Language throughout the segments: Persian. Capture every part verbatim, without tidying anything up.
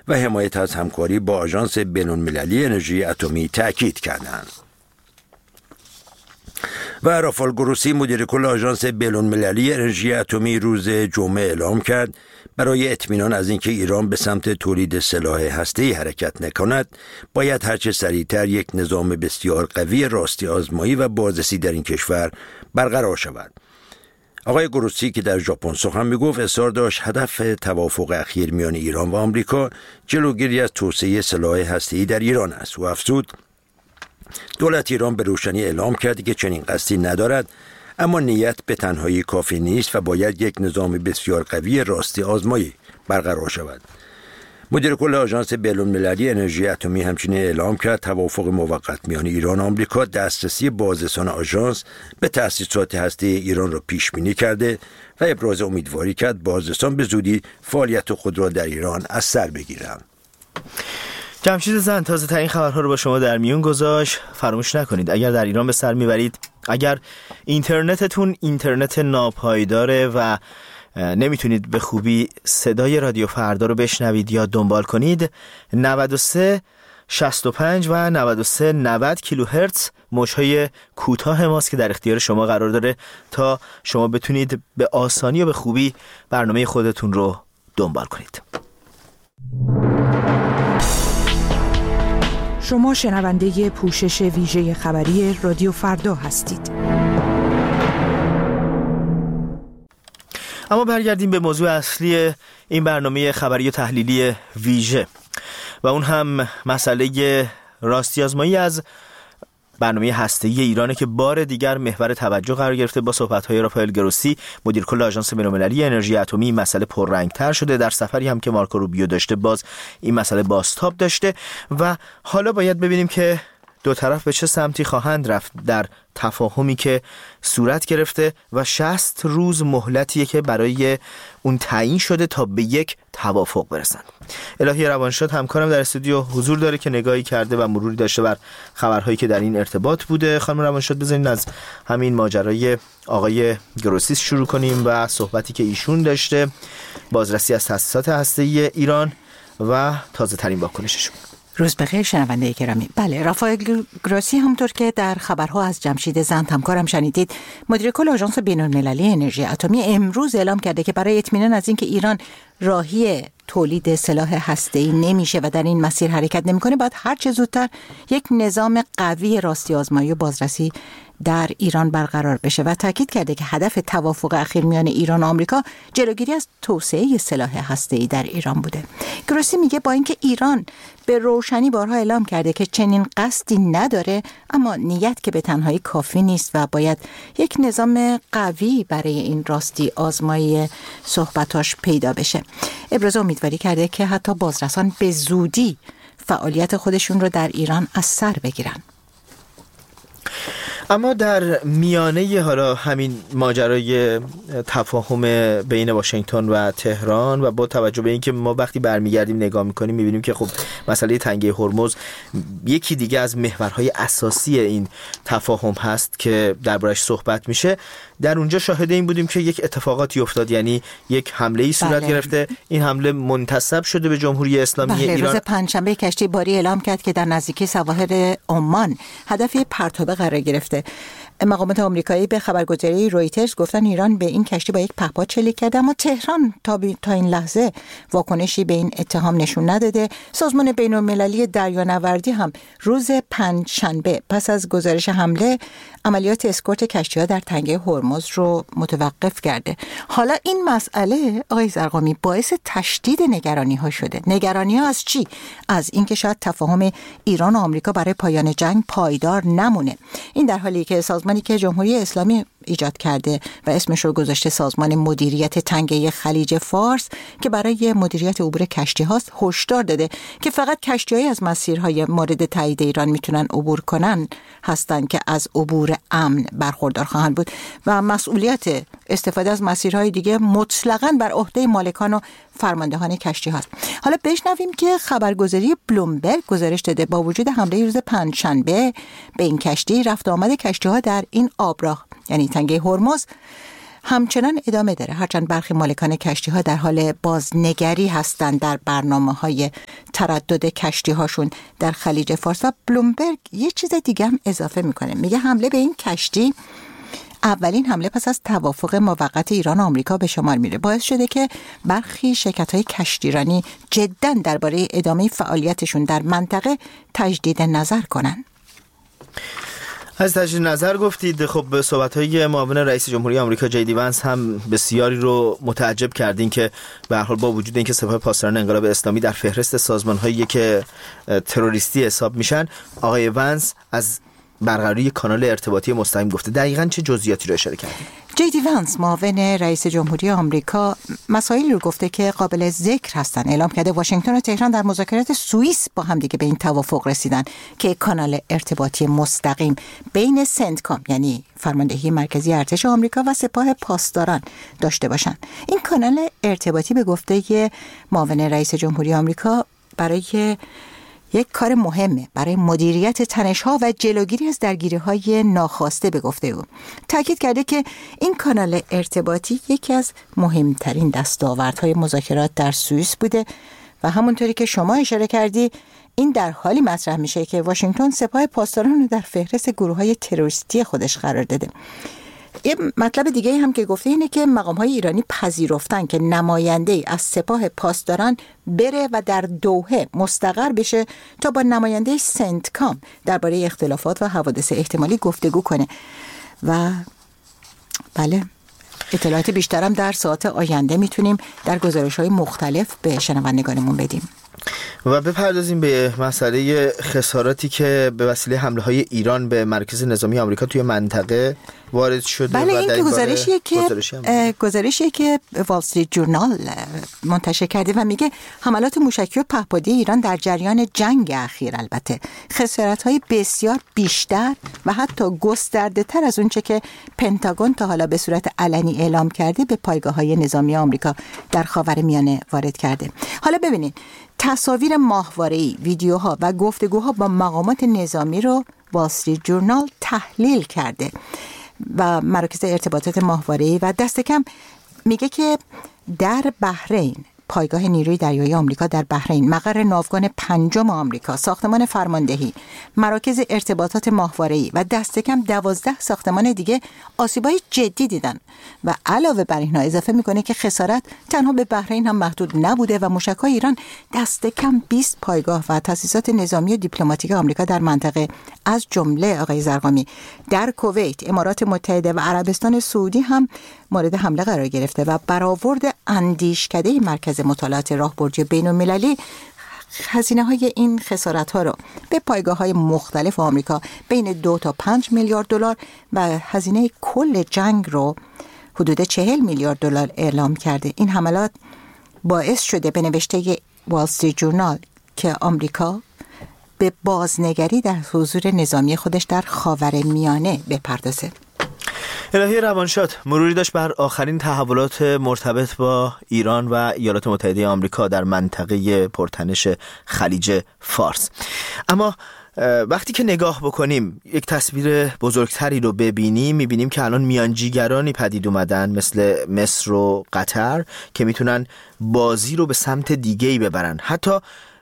و حمایت از همکاری با آژانس بین‌المللی انرژی اتمی تأکید کردند. و رافائل گروسی مدیر کل آژانس بین‌المللی انرژی اتمی روز جمعه اعلام کرد برای اطمینان از اینکه ایران به سمت تولید سلاح هسته‌ای حرکت نکند، باید هرچه سریعتر یک نظام بسیار قوی راستی آزمایی و بازرسی در این کشور برقرار شود. آقای گروسی که در ژاپن سخن میگفت اصرار داشت هدف توافق اخیر میان ایران و آمریکا جلوگیری از توسعه سلاح هسته‌ای در ایران است. و افزود دولت ایران به روشنی اعلام کرد که چنین قصدی ندارد، اما نیت به تنهایی کافی نیست و باید یک نظام بسیار قوی راستی آزمایی برقرار شود. مدیر کل آژانس بین‌المللی انرژی اتمی همچنین اعلام کرد توافق موقت میان ایران و آمریکا دسترسی بازرسان آژانس به تأسیسات هسته‌ای ایران را پیش بینی کرده و ابراز امیدواری کرد بازرسان به زودی فعالیت خود را در ایران از سر بگیرند. جمشید زند تازه ترین خبرها رو با شما در میون گذاشت. فراموش نکنید اگر در ایران به سر میبرید، اگر اینترنتتون اینترنت ناپایداره و نمیتونید به خوبی صدای رادیو فردا رو بشنوید یا دنبال کنید، نود و سه شصت و پنج و نود و سه نود کیلوهرتز موج‌های کوتاه ماست که در اختیار شما قرار داره تا شما بتونید به آسانی و به خوبی برنامه خودتون رو دنبال کنید. شما شنونده پوشش ویژه خبری رادیو فردا هستید. اما برگردیم به موضوع اصلی این برنامه خبری و تحلیلی ویژه و اون هم مسئله راستی آزمایی از برنامه هسته‌ای ایرانه که بار دیگر محور توجه قرار گرفته. با صحبت‌های رافائل گروسی مدیر کل آژانس بین‌المللی انرژی اتمی این مسئله پررنگ‌تر شده. در سفری هم که مارکو روبیو داشته باز این مسئله بازتاب داشته و حالا باید ببینیم که دو طرف به چه سمتی خواهند رفت در تفاهمی که صورت گرفته و شصت روز مهلتیه که برای اون تعیین شده تا به یک توافق برسند. الهی روانشاد همکارم در استودیو حضور داره که نگاهی کرده و مروری داشته بر خبرهایی که در این ارتباط بوده. خانم روانشاد بذارین از همین ماجرای آقای گروسیس شروع کنیم و صحبتی که ایشون داشته، بازرسی از تأسیسات هسته‌ای ایران و تازه ترین واکنششون. روز بخیر شنونده گرامی. بله، رافائل گروسی همونطور که در خبرها از جمشید زند همکارم شنیدید، مدیر کل آژانس بین‌المللی انرژی اتمی امروز اعلام کرده که برای اطمینان از اینکه ایران راهی تولید سلاح هسته‌ای نمیشه و در این مسیر حرکت نمیکنه، باید هر چه زودتر یک نظام قوی راستی آزمایی و بازرسی در ایران برقرار بشه و تاکید کرده که هدف توافق اخیر میان ایران و آمریکا جلوگیری از توسعه سلاح هسته‌ای در ایران بوده. گروسی میگه با اینکه ایران به روشنی بارها اعلام کرده که چنین قصدی نداره، اما نیت که به تنهایی کافی نیست و باید یک نظام قوی برای این راستی آزمایی صحبتاش پیدا بشه. ابراز امیدواری کرده که حتی بازرسان به زودی فعالیت خودشون رو در ایران از سر بگیرن. اما در میانه حالا همین ماجرای تفاهم بین واشنگتن و تهران و با توجه به اینکه ما وقتی برمیگردیم نگاه میکنیم میبینیم که خب مسئله تنگه هرمز یکی دیگه از محورهای اساسی این تفاهم هست که دربارش صحبت میشه. در اونجا شاهد این بودیم که یک اتفاقاتی افتاد، یعنی یک حمله‌ای صورت بله. گرفته. این حمله منتسب شده به جمهوری اسلامی بله. ایران. روز پنجشنبه کشتی باری اعلام کرد که در نزدیکی سواحل عمان هدف پرتابه قرار گرفته. مقامات آمریکایی به خبرگزاری رویترز گفتن ایران به این کشتی با یک پهپاد شلیک کرده، اما تهران تا, بی... تا این لحظه واکنشی به این اتهام نشون نداده. سازمان بین‌المللی دریانوردی هم روز پنجشنبه پس از گزارش حمله عملیات اسکورت کشتی‌ها در تنگه هرمز رو متوقف کرده. حالا این مسئله آقای زرقامی باعث تشدید نگرانی‌ها شده. نگرانی‌ها از چی؟ از اینکه شاید تفاهم ایران و آمریکا برای پایان جنگ پایدار نمونه. این در حالی که سازمانی که جمهوری اسلامی ایجاد کرده و اسمش رو گذاشته سازمان مدیریت تنگه خلیج فارس که برای مدیریت عبور کشتی هاست، هشدار داده که فقط کشتی‌هایی از مسیرهای مورد تایید ایران میتونن عبور کنن هستن که از عبور امن برخوردار خواهند بود و مسئولیت استفاده از مسیرهای دیگه مطلقاً بر عهده مالکان و فرماندهان کشتی هاست. حالا بشنویم که خبرگزاری بلومبرگ گزارش داده با وجود حمله روز پنجشنبه به این کشتی، رفت آمد کشتی ها در این آبراه یعنی تنگه هرمز همچنان ادامه داره، هرچند برخی مالکان کشتی ها در حال بازنگری هستند در برنامه های تردد کشتی هاشون در خلیج فارس. و بلومبرگ یه چیز دیگه هم اضافه میکنه، میگه حمله به این کشتی اولین حمله پس از توافق موقت ایران و آمریکا به شمار میره. باعث شده که برخی شرکت‌های کشتیرانی جداً درباره ادامه فعالیتشون در منطقه تجدید نظر کنن. از تجدید نظر گفتید. خب صحبت‌های معاون رئیس جمهوری آمریکا جی دی ونس هم بسیاری رو متعجب کردین که به هر حال با وجود اینکه سپاه پاسداران انقلاب اسلامی در فهرست سازمان‌هایی که تروریستی حساب میشن، آقای ونس از برقراری کانال ارتباطی مستقیم گفته. دقیقاً چه جزئیاتی رو اشاره کردید؟ جی دی ونس معاون رئیس جمهوری آمریکا مسائلی رو گفته که قابل ذکر هستن. اعلام کرده واشنگتن و تهران در مذاکرات سوئیس با هم دیگه به این توافق رسیدن که کانال ارتباطی مستقیم بین سنتکام یعنی فرماندهی مرکزی ارتش آمریکا و سپاه پاسداران داشته باشن. این کانال ارتباطی به گفته معاون رئیس جمهوری آمریکا برای یک کار مهمه برای مدیریت تنش‌ها و جلوگیری از درگیری‌های ناخواسته به گفته او. تاکید کرده که این کانال ارتباطی یکی از مهمترین دستاوردهای مذاکرات در سوئیس بوده و همونطوری که شما اشاره کردی این در حالی مطرح میشه که واشنگتن سپاه پاسداران رو در فهرست گروه‌های تروریستی خودش قرار داده. یه مطلب دیگه هم که گفته اینه که مقام‌های ایرانی پذیرفتن که نماینده‌ای از سپاه پاسداران بره و در دوحه مستقر بشه تا با نماینده سنتکام درباره اختلافات و حوادث احتمالی گفتگو کنه. و بله اطلاعات بیشترم در ساعات آینده میتونیم در گزارش‌های مختلف به شنوندگانمون بدیم. و بپردازیم به مسئله خساراتی که به وسیله حمله های ایران به مرکز نظامی آمریکا توی منطقه وارد شده. بله این که گزارشیه که گزارشیه که وال استریت جورنال منتشر کرده و میگه حملات موشکی و پهپادی ایران در جریان جنگ اخیر البته خسارت‌های بسیار بیشتر و حتی گسترده تر از اونچه که پنتاگون تا حالا به صورت علنی اعلام کرده به پایگاه‌های نظامی آمریکا در خاورمیانه وارد کرده. حالا ببینید تصاویر ماهواره‌ای، ویدیوها و گفتگوها با مقامات نظامی رو وال استریت جورنال تحلیل کرده و مراکز ارتباطات ماهواره‌ای و دست کم میگه که در بحرین پایگاه نیروی دریایی آمریکا در بحرین، مقر ناوگان پنجم آمریکا، ساختمان فرماندهی، مراکز ارتباطات ماهواره‌ای و دست کم دوازده ساختمان دیگه آسیب‌های جدی دیدن و علاوه بر اینها اضافه میکنه که خسارت تنها به بحرین هم محدود نبوده و موشک‌های ایران دست کم بیست پایگاه و تأسیسات نظامی و دیپلماتیک آمریکا در منطقه از جمله آقای زرقامی در کویت، امارات متحده و عربستان سعودی هم مورد حمله قرار گرفته و برآورد اندیشکده مرکز مطالعات راهبردی بین‌المللی هزینه‌های این خسارت‌ها رو به پایگاه‌های مختلف آمریکا بین دو تا پنج میلیارد دلار و هزینه کل جنگ رو حدود چهل میلیارد دلار اعلام کرده. این حملات باعث شده به نوشته وال استریت جورنال که آمریکا به بازنگری در حضور نظامی خودش در خاورمیانه بپردازه. الهی روانشاد مروری داشت بر آخرین تحولات مرتبط با ایران و ایالات متحده آمریکا در منطقه پرتنش خلیج فارس. اما وقتی که نگاه بکنیم یک تصویر بزرگتری رو ببینیم، میبینیم که الان میانجیگرانی پدید اومدن مثل مصر و قطر که میتونن بازی رو به سمت دیگه‌ای ببرن. حتی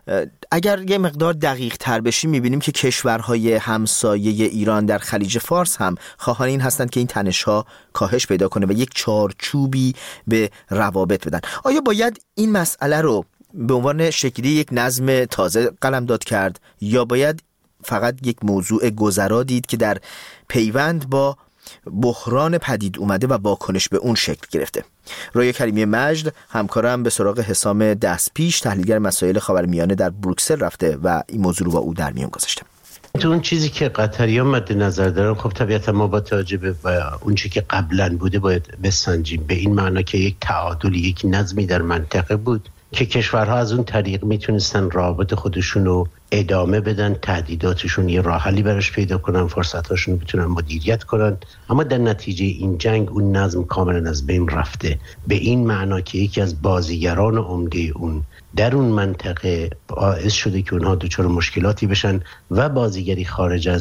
اگر یه مقدار دقیق تر بشیم میبینیم که کشورهای همسایه ایران در خلیج فارس هم خواهان این هستند که این تنش‌ها کاهش پیدا کنه و یک چارچوبی به روابط بدن. آیا باید این مسئله رو به عنوان شکلی یک نظم تازه قلمداد کرد یا باید فقط یک موضوع گذرا دید که در پیوند با بحران پدید اومده و واکنش به اون شکل گرفته؟ رویا کریمی مجد همکارم به سراغ حسام دستپیش تحلیلگر مسائل خاورمیانه در بروکسل رفته و این موضوع رو با او در میون گذاشته. تو اون چیزی که قطری‌ها مد نظر دارن، خب طبیعتا ما با توجه به اون چیزی که قبلا بوده باید بسنجیم، به این معنا که یک تعادل، یک نظمی در منطقه بود که کشورها از اون طریق میتونستن روابط خودشون رو ادامه بدن، تهدیداتشون یه راه حلی براش پیدا کنن، فرصتاشون رو بتونن مدیریت کنن. اما در نتیجه این جنگ اون نظم کاملا از بین رفته، به این معنا که یکی از بازیگران عمده اون در اون منطقه باعث شده که اونها دچار مشکلاتی بشن و بازیگری خارج از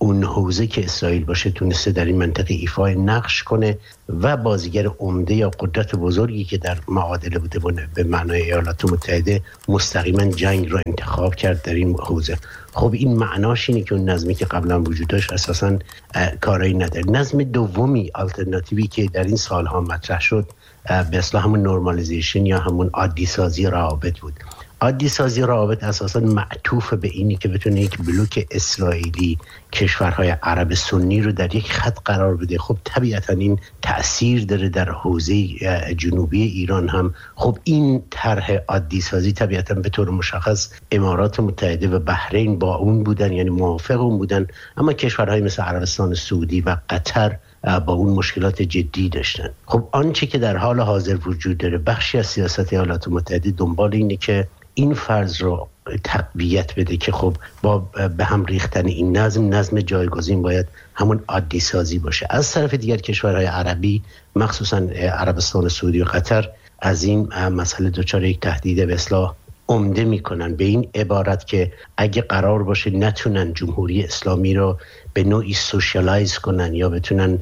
اون حوزه که اسرائیل باشه تونسته در این منطقه ایفای نقش کنه و بازیگر عمده یا قدرت بزرگی که در معادله بوده به معنای ایالات متحده مستقیما جنگ رو انتخاب کرد در این حوزه. خب این معناش اینه که اون نظمی که قبلا وجود داشت اساساً کارایی نداره. نظم دومی آلترناتیوی که در این سالها مطرح شد به اصطلاح همون نورمالیزیشن یا همون عادی سازی روابط بود. عادی سازی روابط اساساً معطوف به اینی که بتونه یک بلوک اسرائیلی کشورهای عرب سنی رو در یک خط قرار بده. خب طبیعتاً این تأثیر داره در حوزه جنوبی ایران هم. خب این طرح عادی سازی طبیعتاً به طور مشخص امارات متحده و بحرین با اون بودن، یعنی موافق اون بودن، اما کشورهای مثل عربستان سعودی و قطر با اون مشکلات جدی داشتن. خب آنچه که در حال حاضر وجود داره، بخشی از سیاست ایالات متحده دنبال اینه که این فرض رو تقویت بده که خب با به هم ریختن این نظم نظم جایگزین باید همون عادی سازی باشه. از طرف دیگر کشورهای عربی مخصوصا عربستان سعودی و قطر از این مسئله دچار یک تهدید به اصلاح عمده میکنن، به این عبارت که اگه قرار باشه نتونن جمهوری اسلامی رو به نوعی سوشیالایز کنن یا بتونن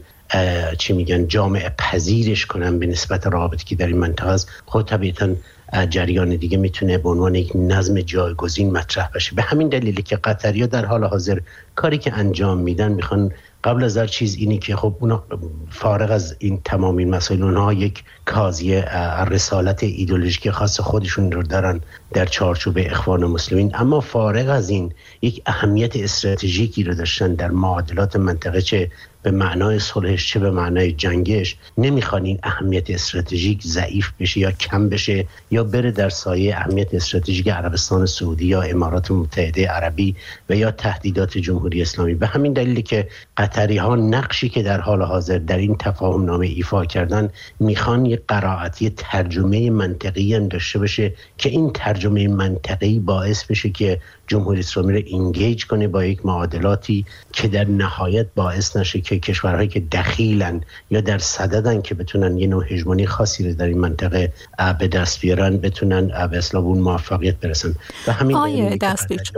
چی میگن جامعه پذیرش کنن به نسبت روابطی که در این منطقه است، خود طبیعتاً جریان دیگه میتونه به عنوان یک نظم جایگزین مطرح بشه. به همین دلیلی که قطری‌ها در حال حاضر کاری که انجام میدن میخوان قبل از هر چیز اینی که خب اونا فارغ از این تمام این مسائل اونها یک کاضیه رسالت ایدئولوژیک خاص خودشون رو دارن در چارچوب اخوان مسلمین، اما فارغ از این یک اهمیت استراتژیکی رو داشتن در معادلات منطقه، چه به معنای صلحش چه به معنای جنگش. نمیخوان این اهمیت استراتژیک ضعیف بشه یا کم بشه یا بره در سایه اهمیت استراتژیک عربستان سعودی یا امارات متحده عربی و یا تهدیدات جمهوری اسلامی. به همین دلیلی که قطری ها نقشی که در حال حاضر در این تفاهم نامه ایفا کردن میخوان یک قرائتی ترجمه منطقی هم داشته باشه که این ترجمه منطقی باعث بشه که جمهوری اسلامی رو اینگیج کنه با یک معادلاتی که در نهایت باعث نشه که کشورهایی که دخیلن یا در صددن که بتونن یه نوع هژمونی خاصی رو در این منطقه به دست بیارن بتونن به اصلا اون موفقیت برسن. و همین آیه دستپیش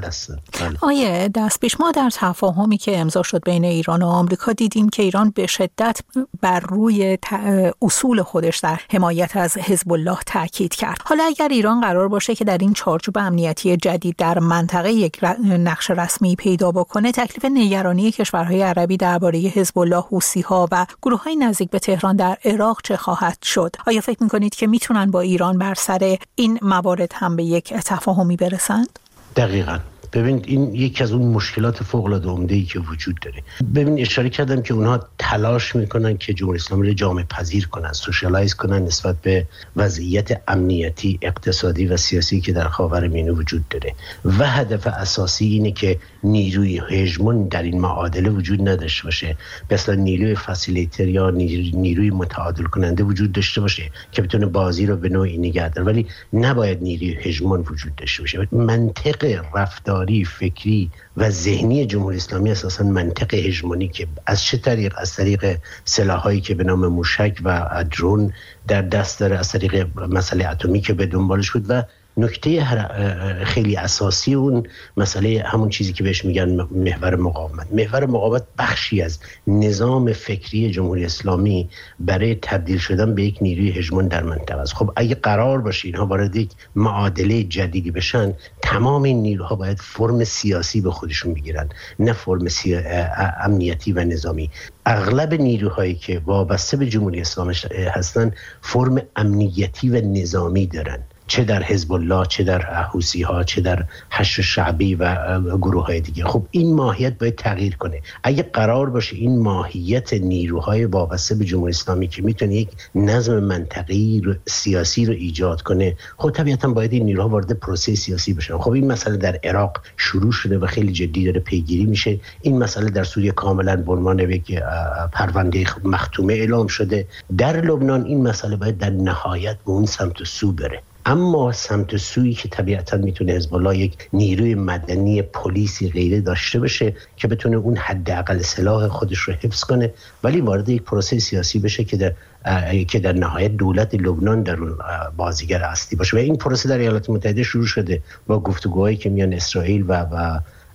آیه دستپیش ما در تفاهمی که امضا شد بین ایران و آمریکا دیدیم که ایران به شدت بر روی اصول خودش در حمایت از حزب الله تاکید کرد. حالا اگر ایران قرار باشه که در این چارچوب امنیتی جدید در منطقه یک نقش رسمی پیدا بکنه، تکلیف نگرانی کشورهای عربی درباره حزب الله، حوثی‌ها و گروه‌های نزدیک به تهران در عراق چه خواهد شد؟ آیا فکر می‌کنید که میتونن با ایران بر سر این موارد هم به یک تفاهمی برسند؟ دقیقاً. ببین این یکی از اون مشکلات فوق‌العاده عمده‌ای که وجود داره. ببین اشاره کردم که اونها تلاش میکنن که جمهوری اسلامی رو جامعه پذیر کنن، سوشیالایز کنن نسبت به وضعیت امنیتی، اقتصادی و سیاسی که در خاورمیانه وجود داره و هدف اساسی اینه که نیروی هژمون در این معادله وجود نداشته باشه، مثلا نیروی فسیلیتر یا نیروی متعادل کننده وجود داشته باشه که بتونه بازی رو به نوعی نگه داره، ولی نباید نیروی هژمون وجود داشته باشه. منطق رفتار فکری و ذهنی جمهوری اسلامی اساساً منطق هژمونی که از چه طریق؟ از طریق سلاحایی که به نام موشک و درون در دست داره، از طریق مسئله اتمی که به دنبالش بود و نکته خیلی اساسی اون مسئله همون چیزی که بهش میگن محور مقاومت. محور مقاومت بخشی از نظام فکری جمهوری اسلامی برای تبدیل شدن به یک نیروی هژمون در منطقه است. خب اگه قرار باشه اینها وارد یک معادله جدیدی بشن، تمام این نیروها باید فرم سیاسی به خودشون بگیرن، نه فرم سیا... امنیتی و نظامی. اغلب نیروهایی که وابسته به جمهوری اسلامی هستن فرم امنیتی و نظامی دارن، چه در حزب الله، چه در حوثی‌ها، چه در حشد شعبی و گروه‌های دیگه. خب این ماهیت باید تغییر کنه. اگه قرار باشه این ماهیت نیروهای وابسته به جمهوری اسلامی که میتونه یک نظم منطقی رو سیاسی رو ایجاد کنه، خب طبیعتاً باید این نیروها وارد پروسه سیاسی بشن. خب این مسئله در عراق شروع شده و خیلی جدی داره پیگیری میشه. این مسئله در سوریه کاملاً به عنوان یک پرونده مختومه اعلام شده. در لبنان این مسئله باید در نهایت به اون سمت و سو بره. اما سمت سویی که طبیعتاً میتونه حزب الله یک نیروی مدنی پلیسی غیره داشته باشه که بتونه اون حداقل سلاح خودش رو حفظ کنه، ولی وارد یک پروسه سیاسی بشه که در که در نهایت دولت لبنان در اون بازیگر اصلی باشه. و این پروسه در ایالات متحده شروع شده با گفتگوهایی که میان اسرائیل و و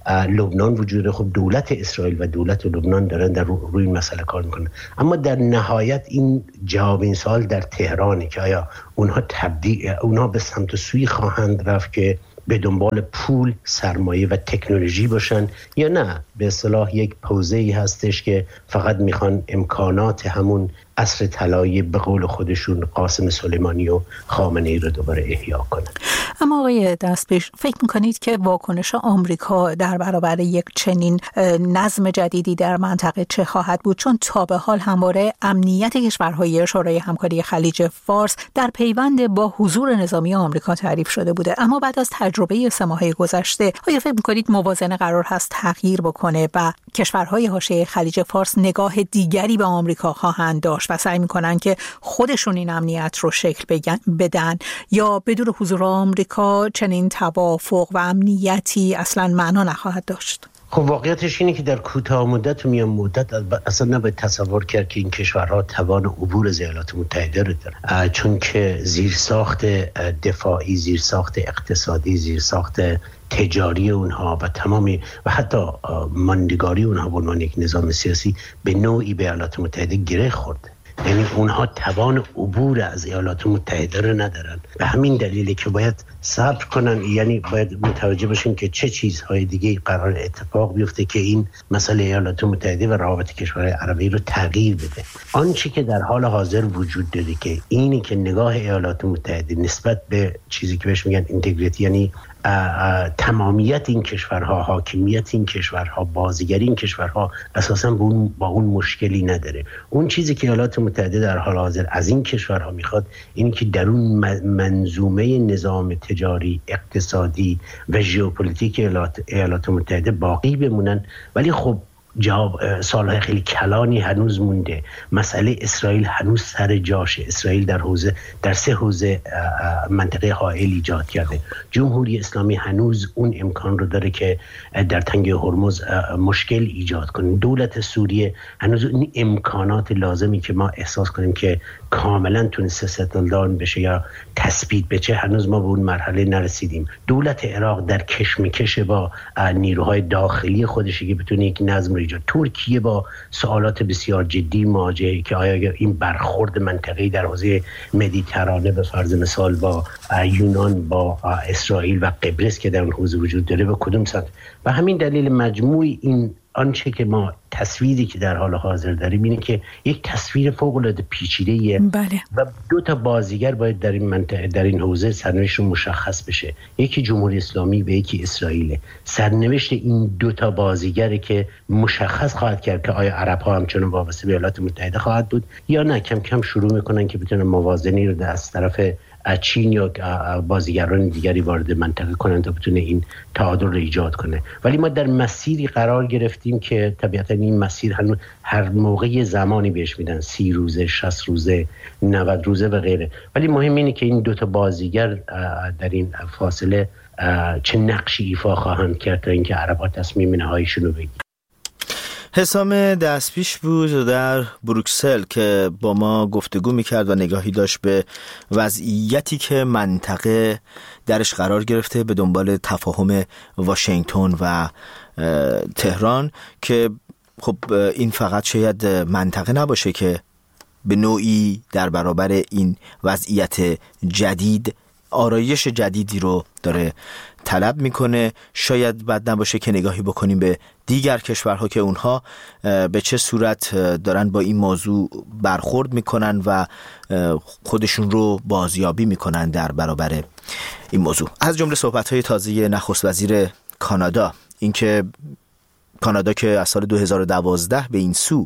لبنان وجود داره. خب دولت اسرائیل و دولت لبنان دارن در رو روی این مسئله کار میکنن، اما در نهایت این جواب این سوال در تهرانه که آیا اونها تبدیل اونها به سمت سوی خواهند رفت که به دنبال پول، سرمایه و تکنولوژی باشن، یا نه به اصطلاح یک پوزه‌ای هستش که فقط میخوان امکانات همون عصر طلایی به قول خودشون قاسم سلیمانی و خامنه‌ای رو دوباره احیا کنن. اما آقای دستپیش، فکر میکنید که واکنش آمریکا در برابر یک چنین نظم جدیدی در منطقه چه خواهد بود؟ چون تا به حال همواره امنیت کشورهای شورای همکاری خلیج فارس در پیوند با حضور نظامی آمریکا تعریف شده بوده، اما بعد از تجربه سه ماهه گذشته آیا فکر میکنید موازنه قرار هست تغییر بکنه و کشورهای حاشیه خلیج فارس نگاه دیگری به آمریکا خواهند داشت و سعی میکنن که خودشون این امنیت رو شکل بدن، یا بدون حضور آمریکا چنین توافق و امنیتی اصلا معنا نخواهد داشت؟ خب واقعیتش اینه که در کوتاه مدت و میان مدت اصلا نباید تصور کرد که این کشورها توان عبور از ایالات متحده رو دارن، چون که زیرساخت دفاعی، زیرساخت اقتصادی، زیرساخت تجاری اونها و تمامی و حتی ماندگاری اونها به عنوان یک نظام سیاسی به نوعی به ایالات متحده گره خورده. یعنی اونها توان عبور از ایالات متحده رو ندارن، به همین دلیله که باید صبر کنن، یعنی باید متوجه باشیم که چه چیزهای دیگه قرار اتفاق بیفته که این مسئله ایالات متحده و روابط کشورهای عربی رو تغییر بده. آنچه که در حال حاضر وجود داره که اینی که نگاه ایالات متحده نسبت به چیزی که بهش میگن اینتگریتی، یعنی تمامیت این کشورها، حاکمیت این کشورها، بازیگری این کشورها اساساً با اون, با اون مشکلی نداره. اون چیزی که ایالات متحده در حال حاضر از این کشورها میخواد اینی که در اون منظومه نظام تجاری، اقتصادی و ژئوپلیتیک ایالات, ایالات متحده باقی بمونن. ولی خب جواب سالهای خیلی کلانی هنوز مونده. مسئله اسرائیل هنوز سر جاشه. اسرائیل در حوزه در سه حوزه منطقه حائل ایجاد کرده. جمهوری اسلامی هنوز اون امکان رو داره که در تنگه هرمز مشکل ایجاد کنه. دولت سوریه هنوز این امکانات لازمی که ما احساس کنیم که کاملا تونسته ستل داون بشه یا تثبیت بشه، هنوز ما به اون مرحله نرسیدیم. دولت عراق در کشمکش با نیروهای داخلی خودش که بتونه یک نظم ایجاد. ترکیه با سوالات بسیار جدی مواجهه که آیا این برخورد منطقه‌ای در حوزه مدیترانه به فرض مثال با یونان، با اسرائیل و قبرس که در اون حوزه وجود داره به کدوم سمت. و همین دلیل مجموع این آنچه که ما تصویری که در حال حاضر داریم اینه که یک تصویر فوق‌العاده پیچیده‌ایه. بله. و دو تا بازیگر باید در این منطقه در این حوزه سرنوشتشون مشخص بشه، یکی جمهوری اسلامی و یکی اسرائیل. سرنوشت این دو تا بازیگره که مشخص خواهد کرد که آیا عرب‌ها همچنان وابسته به ایالات متحده خواهد بود یا نه کم کم شروع میکنن که بتونن موازنی رو از طرف چین یا بازیگران دیگری وارد منطقه کنند تا بتونه این تعادل رو ایجاد کنه. ولی ما در مسیری قرار گرفتیم که طبیعتا این مسیر هنوز هر موقع زمانی بهش میدن، سی روزه، شصت روزه، نود روزه و غیره. ولی مهم اینه که این دوتا بازیگر در این فاصله چه نقشی ایفا خواهند کرد تا اینکه عرب‌ها تصمیم نهاییشون رو بگیرن. حسام دستپیش بود در بروکسل که با ما گفتگو میکرد و نگاهی داشت به وضعیتی که منطقه درش قرار گرفته به دنبال تفاهم واشنگتن و تهران، که خب این فقط شاید منطقه نباشه که به نوعی در برابر این وضعیت جدید آرایش جدیدی رو داره طلب میکنه. شاید بد نباشه که نگاهی بکنیم به دیگر کشورها که اونها به چه صورت دارن با این موضوع برخورد میکنن و خودشون رو بازیابی میکنن در برابر این موضوع. از جمله صحبت‌های تازه نخست وزیر کانادا، اینکه کانادا که از سال دو هزار و دوازده به این سو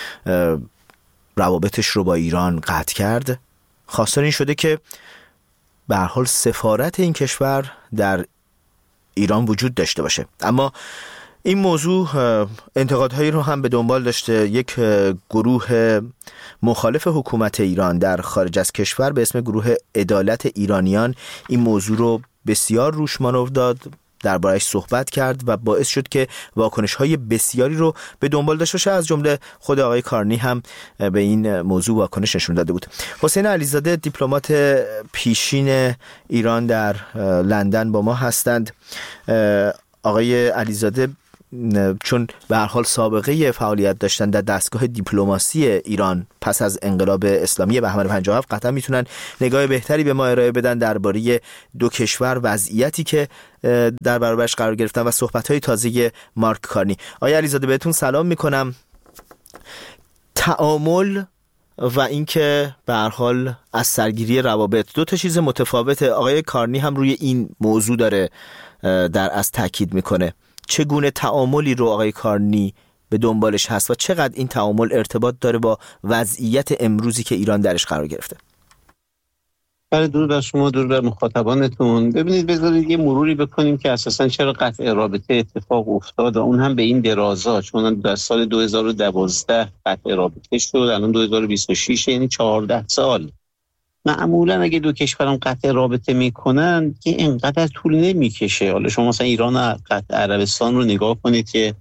روابطش رو با ایران قطع کرد، خواستار این شده که به هر حال سفارت این کشور در ایران وجود داشته باشه. اما این موضوع انتقادهایی رو هم به دنبال داشته. یک گروه مخالف حکومت ایران در خارج از کشور به اسم گروه عدالت ایرانیان این موضوع رو بسیار روش مانور داد، درباره‌اش صحبت کرد و باعث شد که واکنش‌های بسیاری رو به دنبال داشته باشه. از جمله خود آقای کارنی هم به این موضوع واکنش نشون داده بود. حسین علیزاده دیپلمات پیشین ایران در لندن با ما هستند. آقای علیزاده چون به هر حال سابقه فعالیت داشتن در دستگاه دیپلماسی ایران پس از انقلاب اسلامی بهمن پنجاه و هفت، قطعا میتونن نگاه بهتری به ما ارائه بدن درباره دو کشور، وضعیتی که در برابرش قرار گرفتن و صحبت‌های تازه مارک کارنی. آقای علیزاده بهتون سلام میکنم. تعامل و اینکه به هر حال از سرگیری روابط دو تا چیز متفاوته. آقای کارنی هم روی این موضوع داره در از تاکید میکنه. چگونه تعاملی رو آقای کارنی به دنبالش هست و چقدر این تعامل ارتباط داره با وضعیت امروزی که ایران درش قرار گرفته؟ برای دور بر شما، دور بر مخاطبانتون. ببینید، بذارید یه مروری بکنیم که اساساً چرا قطع رابطه اتفاق افتاد و اون هم به این درازا. چون در سال دو هزار و دوازده قطع رابطه شد، الان دو هزار و بیست و شش، یعنی چهارده سال. معمولا اگه دو کشورم قطع رابطه میکنن که اینقدر طول نمیکشه. حالا شما مثلا ایران و قطع عربستان رو نگاه کنید که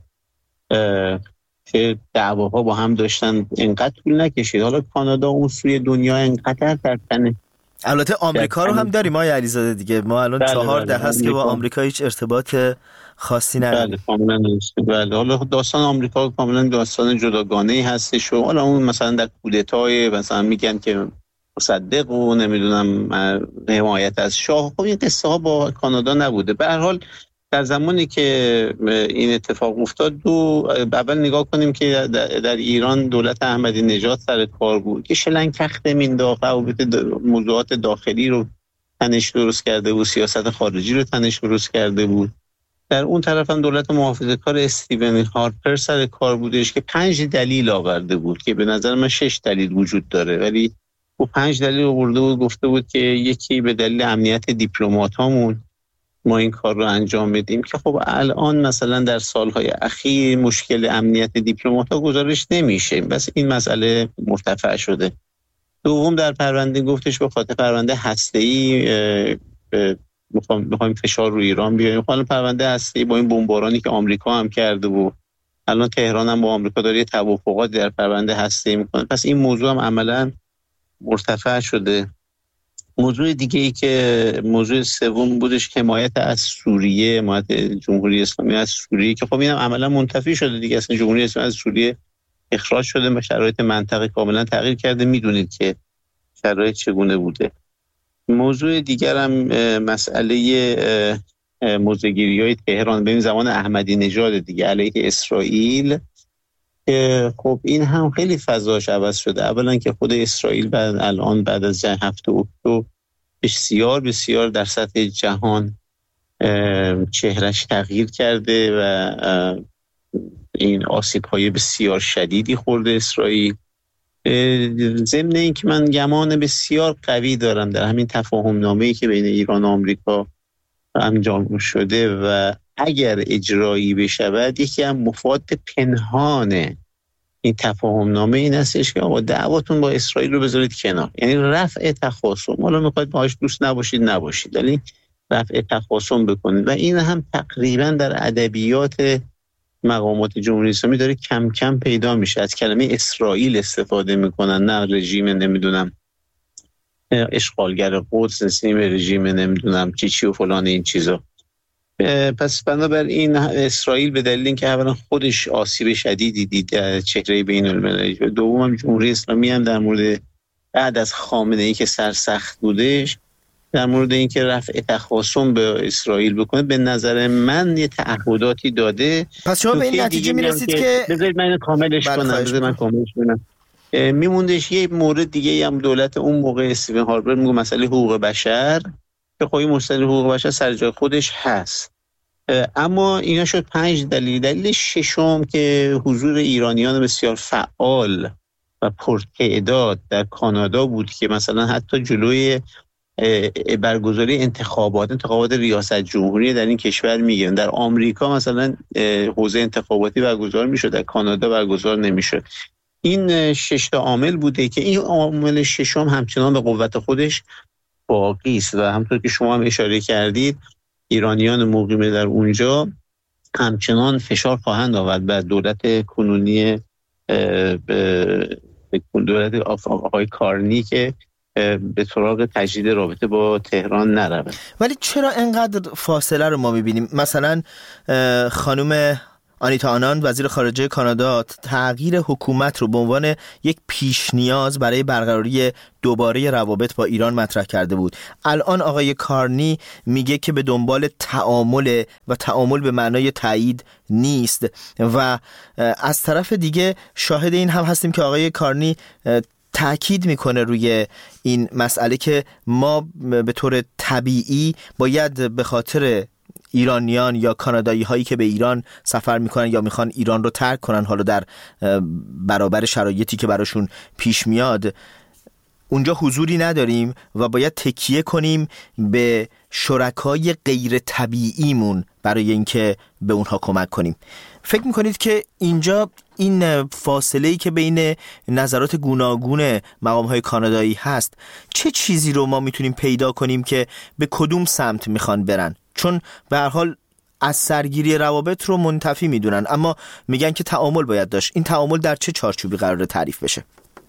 که دعواها با هم داشتن، اینقدر طول نکشید. حالا کانادا اون سوی دنیا اینقدر در تنه. البته آمریکا رو هم داریم آقای علیزاده دیگه. ما الان چهار ده هست که با آمریکا هیچ ارتباط خاصی نداریم. بله کاملا درسته. بله حالا داستان آمریکا کاملا داستان جداگانه‌ای هستش و حالا اون مثلا در کودتای مثلا میگن که مصدق و نمیدونم حمایت از شاه، خب این قصه ها با کانادا نبوده. به هر حال در زمانی که این اتفاق افتاد، دو اول نگاه کنیم که در ایران دولت احمدی نژاد سر کار بود که شلنگ تخته مینداخت، موضوعات داخلی رو تنش درست کرده بود، سیاست خارجی رو تنش درست کرده بود. در اون طرف هم دولت محافظه‌کار استیون هارپر سر کار بودش که پنج دلیل آورده بود که به نظر من شش دلیل وجود داره، ولی و پنج دلیل آورده بود. گفته بود که یکی به دلیل امنیت دیپلمات هامون ما این کار رو انجام بدیم، که خب الان مثلا در سالهای اخیر مشکل امنیت دیپلمات ها گزارش نمیشه، بس این مسئله مرتفع شده. دوم در پرونده گفتش به خاطر پرونده هسته‌ای میخوایم فشار رو ایران بیاریم. حالا پرونده هسته‌ای با این بمبارانی که آمریکا هم کرده و الان تهران هم با آمریکا داره توافقات در پرونده هسته‌ای میکنه، پس این موضوع هم عملاً مرتفع شده. موضوع دیگه ای که موضوع سوم بودش که حمایت از سوریه، حمایت جمهوری اسلامی از سوریه، که خب اینم عملا منتفی شده دیگه. اصلا جمهوری اسلامی از سوریه اخراج شده و شرایط منطقه کاملا تغییر کرده. میدونید که شرایط چگونه بوده. موضوع دیگر هم مسئله موضع‌گیری‌های تهران به این زمان احمدی نژاد دیگه علیه اسرائیل، که خب این هم خیلی فضاش عوض شده. اولا که خود اسرائیل بعد الان بعد از هفت اکتبر بسیار بسیار در سطح جهان چهرش تغییر کرده و این آسیب‌های بسیار شدیدی خورده اسرائیل. ضمن این که من گمان بسیار قوی دارم در همین تفاهم نامه‌ای که بین ایران و آمریکا انجام شده و اگر اجرایی بشود، یکی از مفاد پنهان این تفاهم نامه این هستش که آقا دعواتون با اسرائیل رو بذارید کنار، یعنی رفع تخاصم. حالا میخواید باهاش دوست نباشید نباشید، ولی رفع تخاصم بکنید. و این هم تقریبا در ادبیات مقامات جمهوری اسلامی داره کم کم پیدا میشه. از کلمه اسرائیل استفاده میکنن، نه رژیم نمیدونم اشغالگر قدس، نه رژیم نمیدونم چی چی و فلان این چیزا. پس بنابراین اسرائیل به دلیل اینکه اولا خودش آسیب شدیدی دید در چهره بین المللی، و دوم جمهوری اسلامی هم در مورد بعد از خامنه ای که سرسخت بودش در مورد اینکه رفع تخاصم به اسرائیل بکنه، به نظر من یه تعهداتی داده. پس شما به این نتیجه میرسید که بذارید من کاملش کنم بذارید من کاملش کنم میموندش یه مورد دیگه هم دولت اون موقع استیون هارپر میگه مسئله حقوق بشر، که خواهی مسئله حقوق بشر سر جای خودش هست، اما اینا شد پنج دلیل. دلیل ششم که حضور ایرانیان بسیار فعال و پرتعداد در کانادا بود که مثلا حتی جلوی برگزاری انتخابات انتخابات ریاست جمهوری در این کشور میگیرن. در آمریکا مثلا حوزه انتخاباتی برگزار میشد، در کانادا برگزار نمیشد. این شش تا عامل بوده که این عامل ششم همچنان به قوت خودش باقی است و همونطور که شما هم اشاره کردید ایرانیان مقیم در اونجا همچنان فشار خواهند آورد بر دولت کنونی دولت آقای کارنی که به سراغ تجدید رابطه با تهران نرود. ولی چرا اینقدر فاصله رو ما میبینیم؟ مثلا خانم آنیتا آنان وزیر خارجه کانادا تغییر حکومت رو به عنوان یک پیش نیاز برای برقراری دوباره روابط با ایران مطرح کرده بود. الان آقای کارنی میگه که به دنبال تعامل و تعامل به معنای تایید نیست و از طرف دیگه شاهد این هم هستیم که آقای کارنی تأکید میکنه روی این مسئله که ما به طور طبیعی باید به خاطر ایرانیان یا کانادایی هایی که به ایران سفر میکنن یا میخوان ایران رو ترک کنن، حالا در برابر شرایطی که براشون پیش میاد، اونجا حضوری نداریم و باید تکیه کنیم به شرکای غیر طبیعیمون برای اینکه به اونها کمک کنیم. فکر میکنید که اینجا این فاصله‌ای که بین نظرات گوناگون مقام‌های کانادایی هست، چه چیزی رو ما میتونیم پیدا کنیم که به کدوم سمت میخوان برن؟ چون به هر حال از سرگیری روابط رو منتفی میدونن، اما میگن که تعامل باید داشت. این تعامل در چه چارچوبی قراره تعریف بشه؟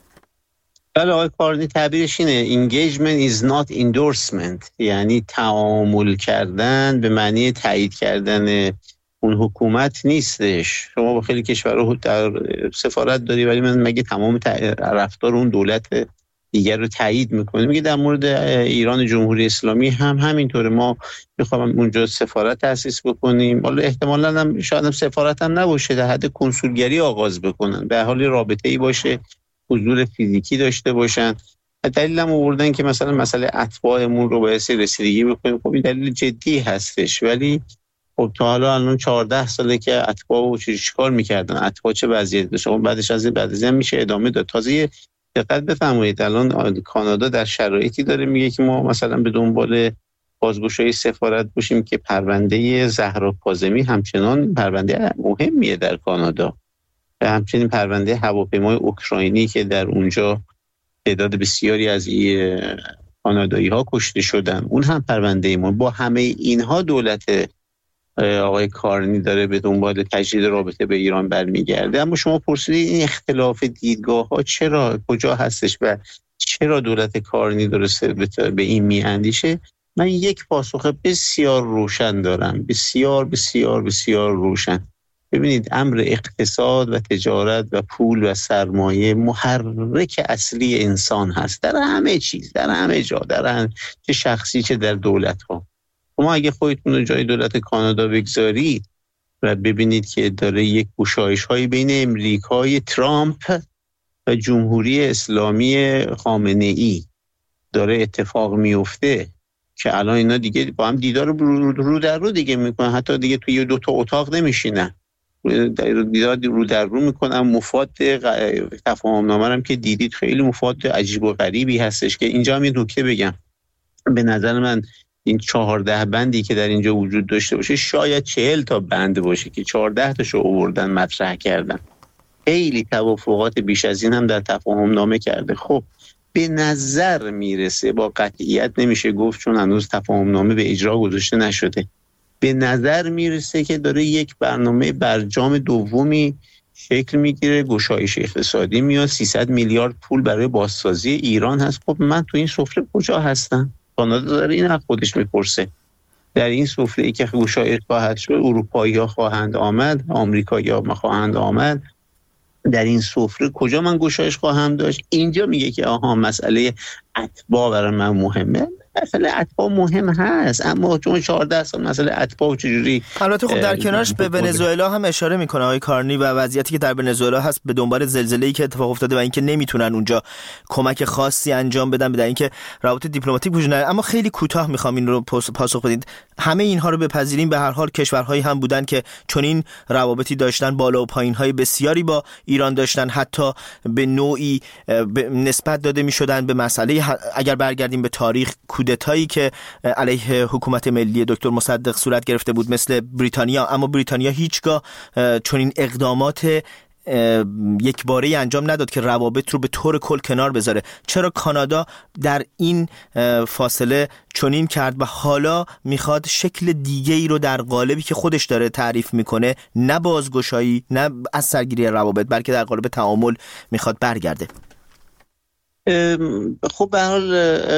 بله آقای کارنی تعبیرش اینه engagement is not endorsement، یعنی تعامل کردن به معنی تایید کردن اون حکومت نیستش. شما با خیلی کشورها در سفارت داری ولی من مگه تمام رفتار اون دولت دیگر رو تایید میکنه؟ میگه در مورد ایران جمهوری اسلامی هم همینطوره. ما میخوام اونجا سفارت تأسیس بکنیم، حالا احتمالاً هم شاید هم سفارت هم نباشه، در حد کنسولگری آغاز بکنن، به حال رابطه‌ای باشه، حضور فیزیکی داشته باشن. دلیلم آوردن که مثلا مسئله اتباعمون رو باید رسیدگی بکنیم. خب این دلیل جدی هستش، ولی خب تا حالا الان چهارده ساله که اتباع و چه چیکار میکردن، اتباع چه وضعیتی داشتن، بعدش از بعد از این میشه ادامه داد. تازه دقت بفرمایید الان کانادا در شرایطی داره میگه که ما مثلا به دنبال بازگشایی سفارت باشیم که پرونده زهرا کاظمی همچنان پرونده مهمیه در کانادا، همچنین پرونده هواپیمای اوکراینی که در اونجا تعداد بسیاری از کانادایی ها کشته شدن، اون هم پرونده ما. با همه اینها دولت آقای کارنی داره به دنبال تجدید رابطه به ایران برمیگرده. اما شما پرسیدید این اختلاف دیدگاه ها چرا کجا هستش و چرا دولت کارنی درسته به این میاندیشه؟ من یک پاسخ بسیار روشن دارم، بسیار بسیار بسیار روشن. ببینید امر اقتصاد و تجارت و پول و سرمایه محرک اصلی انسان هست در همه چیز، در همه جا، در هم چه شخصی چه در دولت ها. شما اگه خودتون رو جای دولت کانادا بگذارید و ببینید که داره یک گشایش هایی بین امریکای ترامپ و جمهوری اسلامی خامنه ای داره اتفاق میفته که الان اینا دیگه با هم دیدار رو, رو در رو دیگه میکنن، حتی دیگه توی دو تا اتاق نمیشینن، دیدار رو در رو میکنن. مفاد تفاهم نامه هم که دیدید خیلی مفاد عجیب و غریبی هستش که اینجا هم یه نکته بگم. به نظر من این چهارده بندی که در اینجا وجود داشته باشه شاید چهل تا بند باشه که چهارده تاشو آوردن مطرح کردن. خیلی توافقات بیش از این هم در تفاهم نامه کرده. خب به نظر میرسه، با قطعیت نمیشه گفت چون هنوز تفاهم نامه به اجرا گذاشته نشده، به نظر میرسه که داره یک برنامه برجام دومی شکل میگیره، گشایش اقتصادی میاد، سیصد میلیارد پول برای بازسازی ایران هست. خب من تو این سفره کجا هستم؟ کانادا داره این از خودش میپرسه. در این سفره ای که گشایش خواهد شد اروپایی‌ها خواهند آمد، آمریکایی‌ها خواهند آمد، در این سفره کجا من گشایش خواهم داشت؟ اینجا میگه که آها مسئله اتباع برای من مهمه. مسئله اتباع مهم هست، اما چون چهارده سال مسئله اتباع چجوری. البته خب در کنارش به ونزوئلا هم اشاره میکنه آقای کارنی و وضعیتی که در ونزوئلا هست به دنبال زلزله‌ای که اتفاق افتاده و اینکه نمیتونن اونجا کمک خاصی انجام بدن، بدن اینکه روابط دیپلماتیک وجود نداره. اما خیلی کوتاه میخوام این رو پاسخ بدید. همه اینها رو بپذیریم، به هر حال کشورهایی هم بودن که چون این روابطی داشتن، بالا و پایین‌های بسیاری با ایران داشتن، حتی به نوعی نسبت داده میشدن به مسئله، اگر برگردیم به تاریخ، کودتایی که علیه حکومت ملی دکتر مصدق صورت گرفته بود مثل بریتانیا. اما بریتانیا هیچگاه چون این اقدامات یک باره انجام نداد که روابط رو به طور کل کنار بذاره. چرا کانادا در این فاصله چنین کرد و حالا میخواد شکل دیگه ای رو در قالبی که خودش داره تعریف میکنه، نه بازگشایی، نه از سرگیری روابط، بلکه در قالب تعامل میخواد برگرده؟ خب به حال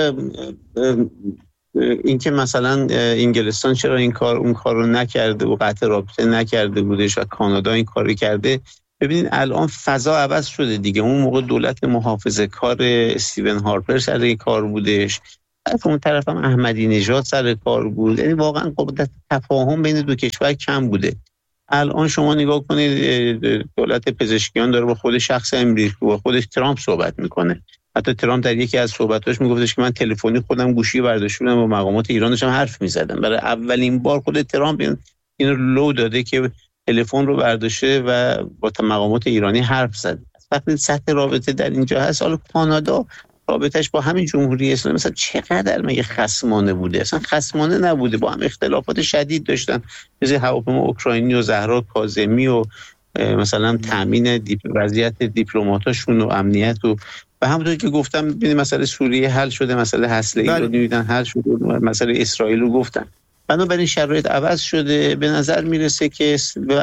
این که مثلا انگلستان چرا این کار اون کار رو نکرده و قطع رابطه نکرده بودش و کانادا این کار رو کرده، ببینید الان فضا عوض شده دیگه. اون موقع دولت محافظه کار استیون هارپر سر کار بودش، از اون طرف هم احمدی نژاد سر کار بود، یعنی واقعا قدرت تفاهم بین دو کشور کم بوده. الان شما نگاه کنید دولت پزشکیان داره با خود شخص امریکا و خودش ترامپ صحبت میکنه. حتی ترامپ در یکی از صحبتاش میگفتش که من تلفنی خودم گوشی برداشته بودم با مقامات ایران داشتم حرف میزدم. برای اولین بار خود ترامپ این رو لو داده که تلفن رو برداشته و با مقامات ایرانی حرف زد. وقتی سطح رابطه در اینجا هست، حالا کانادا رابطش با همین جمهوری اسلامی مثلا چقدر مگه خصمانه بوده؟ اصلا خصمانه نبوده، با هم اختلافات شدید داشتن، مثل هواپیما اوکراینی و زهرا کاظمی و مثلا تامین دیپ وضعیت دیپلماتاشون و امنیت و و همونطور که گفتم ببینید مسئله سوریه حل شده، مسئله هسته‌ای رو دیدن حل شده، مسئله اسرائیل رو گفتن. بنابراین شرایط عوض شده. به نظر میرسه که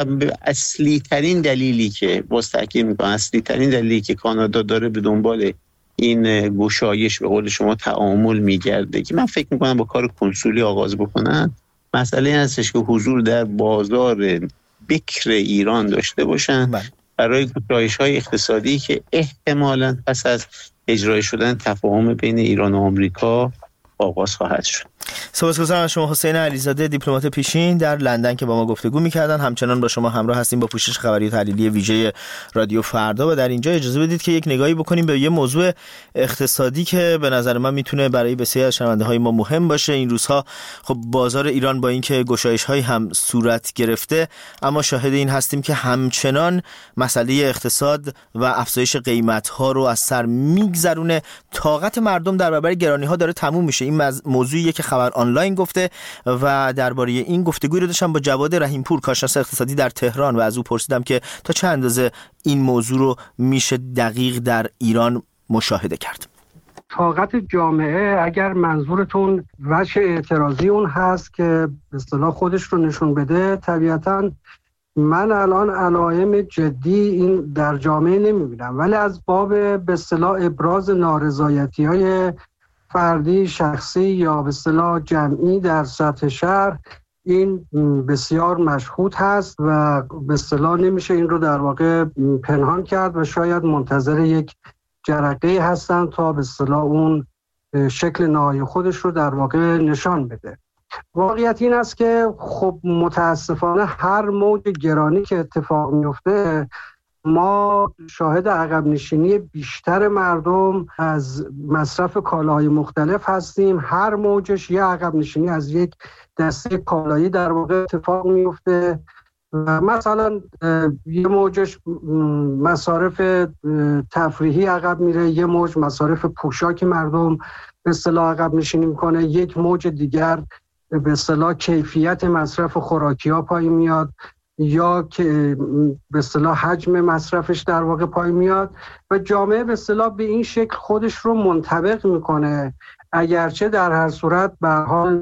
اصلی ترین دلیلی که باز تاکید میکنم اصلی ترین دلیلی که کانادا داره به دنبال این گشایش به قول شما تعامل میگرده که من فکر میکنم با کار کنسولی آغاز بکنن، مسئله این هستش که حضور در بازار بکر ایران داشته باشن بله. برای گشایش‌های اقتصادی که احتمالاً پس از اجرای شدن تفاهم بین ایران و آمریکا آغاز خواهد شد. سپاسگزارم از شما حسین علیزاده، دیپلمات پیشین در لندن که با ما گفتگو می‌کردن. همچنان با شما همراه هستیم با پوشش خبری و تحلیلی ویژه رادیو فردا و در اینجا اجازه بدید که یک نگاهی بکنیم به یه موضوع اقتصادی که به نظر من میتونه برای بسیاری از شنونده‌های ما مهم باشه. این روزها خب بازار ایران با اینکه گشایش‌های هم صورت گرفته، اما شاهد این هستیم که همچنان مسئله اقتصاد و افزایش قیمت‌ها رو از سر میگذرونه. طاقت مردم در برابر گرانی‌ها داره تموم میشه. این موضوعیه که خبر آنلاین گفته و درباره این گفتگوی رو داشتم با جواد رحیمپور، کارشناس اقتصادی در تهران، و از او پرسیدم که تا چه اندازه این موضوع رو میشه دقیق در ایران مشاهده کرد. طاقت جامعه، اگر منظورتون وجه اعتراضی اون هست که به اصطلاح خودش رو نشون بده، طبیعتاً من الان علائم جدی این در جامعه نمیبینم، ولی از باب به اصطلاح ابراز نارضایتی‌های فردی، شخصی یا به اصطلاح جمعی در سطح شهر این بسیار مشهود هست و به اصطلاح نمیشه این رو در واقع پنهان کرد و شاید منتظر یک جرقه هستن تا به اصطلاح اون شکل نهایی خودش رو در واقع نشان بده. واقعیت این است که خب متاسفانه هر موج گرانی که اتفاق میفته ما شاهد عقب نشینی بیشتر مردم از مصرف کالاهای مختلف هستیم. هر موجش یه عقب نشینی از یک دسته کالایی در واقع اتفاق میفته. مثلا یه موجش مصارف تفریحی عقب میره، یه موج مصارف پوشاک مردم به اصطلاح عقب نشینی میکنه، یک موج دیگر به اصطلاح کیفیت مصرف خوراکی ها پایین میاد یا که به اصطلاح حجم مصرفش در واقع پایین میاد و جامعه به اصطلاح به این شکل خودش رو منطبق میکنه، اگرچه در هر صورت به حال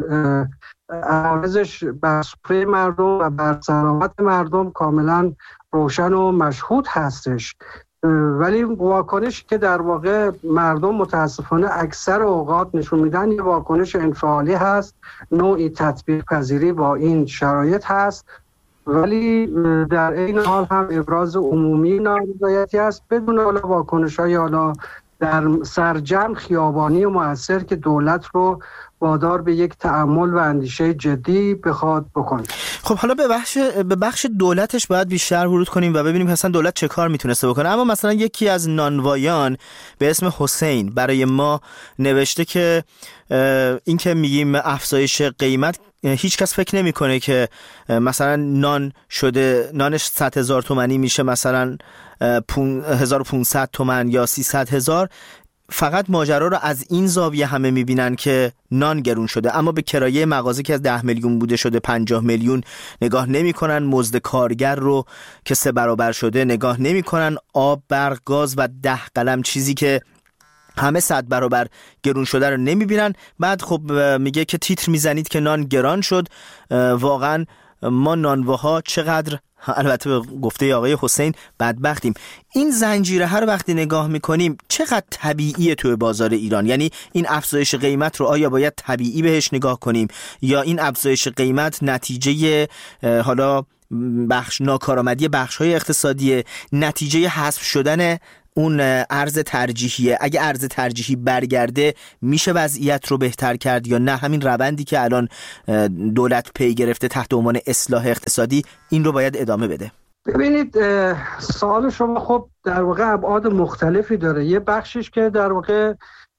عوضش بر سفره مردم و بر سلامت مردم کاملا روشن و مشهود هستش. ولی واکنشی که در واقع مردم متاسفانه اکثر اوقات نشون میدن یه واکنش انفعالی هست، نوعی تطبیق پذیری با این شرایط هست، ولی در این حال هم ابراز عمومی نارضایتی هست بدون حالا واکنش‌های حالا در سرجم خیابانی و مؤثر که دولت رو وادار به یک تأمل و اندیشه جدی بخواد بکنه. خب حالا به بخش به بخش دولتش باید بیشتر ورود کنیم و ببینیم اصلا دولت چه کار میتونسته بکنه. اما مثلا یکی از نانوایان به اسم حسین برای ما نوشته که این که میگیم افزایش قیمت، هیچ کس فکر نمیکنه که مثلا نان شده نانش صد هزار تومانی میشه مثلا هزار و پانصد تومن یا سیصد هزار. فقط ماجرا رو از این زاویه همه میبینن که نان گرون شده، اما به کرایه مغازه که از ده میلیون بوده شده پنجاه میلیون نگاه نمیکنن، مزد کارگر رو که سه برابر شده نگاه نمیکنن، آب، برق، گاز و ده قلم چیزی که همه صد برابر گرون شده رو نمیبینن. بعد خب میگه که تیتر میزنید که نان گران شد. واقعا ما نانواها چقدر، البته به گفته آقای حسین، بدبختیم. این زنجیره رو وقتی نگاه میکنیم چقدر طبیعیه توی بازار ایران؟ یعنی این افزایش قیمت رو آیا باید طبیعی بهش نگاه کنیم یا این افزایش قیمت نتیجه حالا بخش ناکارآمدی بخش‌های اقتصادی، نتیجه حذف شدن اون ارز ترجیحیه؟ اگه ارز ترجیحی برگرده میشه وضعیت رو بهتر کرد یا نه همین روندی که الان دولت پی گرفته تحت عنوان اصلاح اقتصادی این رو باید ادامه بده؟ ببینید سوال شما خب در واقع ابعاد مختلفی داره. یه بخشش که در واقع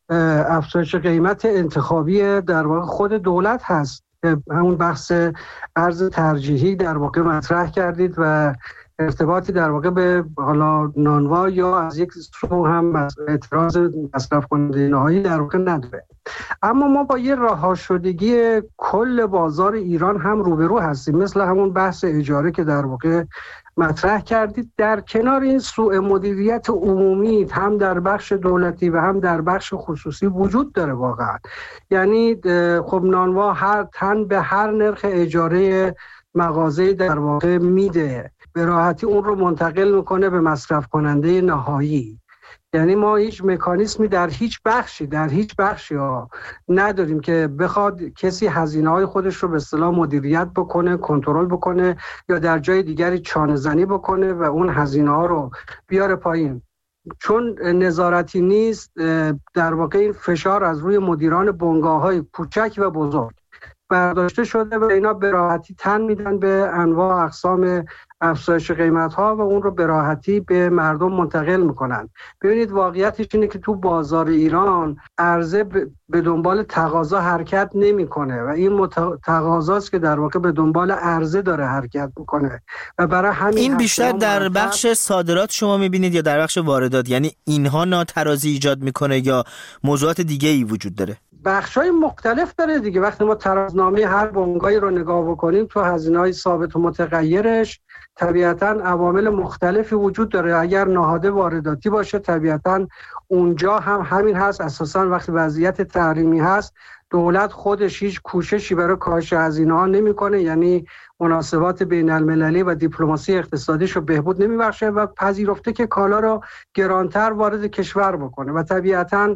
افزایش قیمت انتخابی در واقع خود دولت هست، همون بحث ارز ترجیحی در واقع مطرح کردید و ارتباطی در واقع به حالا نانوا یا از یک سو هم اعتراض مصرف کننده نهایی در واقع نداره. اما ما با یه رها شدگی کل بازار ایران هم روبرو هستیم، مثل همون بحث اجاره که در واقع مطرح کردید. در کنار این سوء مدیریت عمومی هم در بخش دولتی و هم در بخش خصوصی وجود داره واقعا. یعنی خب نانوا هر تن به هر نرخ اجاره مغازه در واقع میده، به راحتی اون رو منتقل میکنه به مصرف کننده نهایی. یعنی ما هیچ مکانیزمی در هیچ بخشی در هیچ بخشی ها نداریم که بخواد کسی هزینه های خودش رو به اصطلاح مدیریت بکنه، کنترل بکنه یا در جای دیگری چانه زنی بکنه و اون هزینه ها رو بیاره پایین. چون نظارتی نیست، در واقع این فشار از روی مدیران بنگاه های کوچک و بزرگ برداشته شده و اینا به راحتی تن میدن به انواع اقسام افزایش قیمت ها و اون رو به راحتی به مردم منتقل میکنن. ببینید واقعیتش اینه که تو بازار ایران عرضه به دنبال تقاضا حرکت نمیکنه و این مت... تقاضاست که در واقع به دنبال عرضه داره حرکت میکنه و برای همین این بیشتر در بخش صادرات شما میبینید یا در بخش واردات؟ یعنی اینها ناترازی ایجاد میکنه یا موضوعات دیگه ای وجود داره؟ بخشای مختلف داره دیگه. وقتی ما ترازنامه هر بنگاهی رو نگاه بکنیم تو هزینه‌های ثابت و متغیرش طبیعتاً عوامل مختلفی وجود داره. اگر نهاده وارداتی باشه طبیعتاً اونجا هم همین هست. اساساً وقتی وضعیت تحریمی هست دولت خودش هیچ کوششی برای کاهش هزینه‌ها نمی‌کنه، یعنی مناسبات بین المللی و دیپلماسی اقتصادیش رو بهبود نمی‌بخشه و پذیرفته که کالا رو گرانتر وارد کشور بکنه و طبیعتاً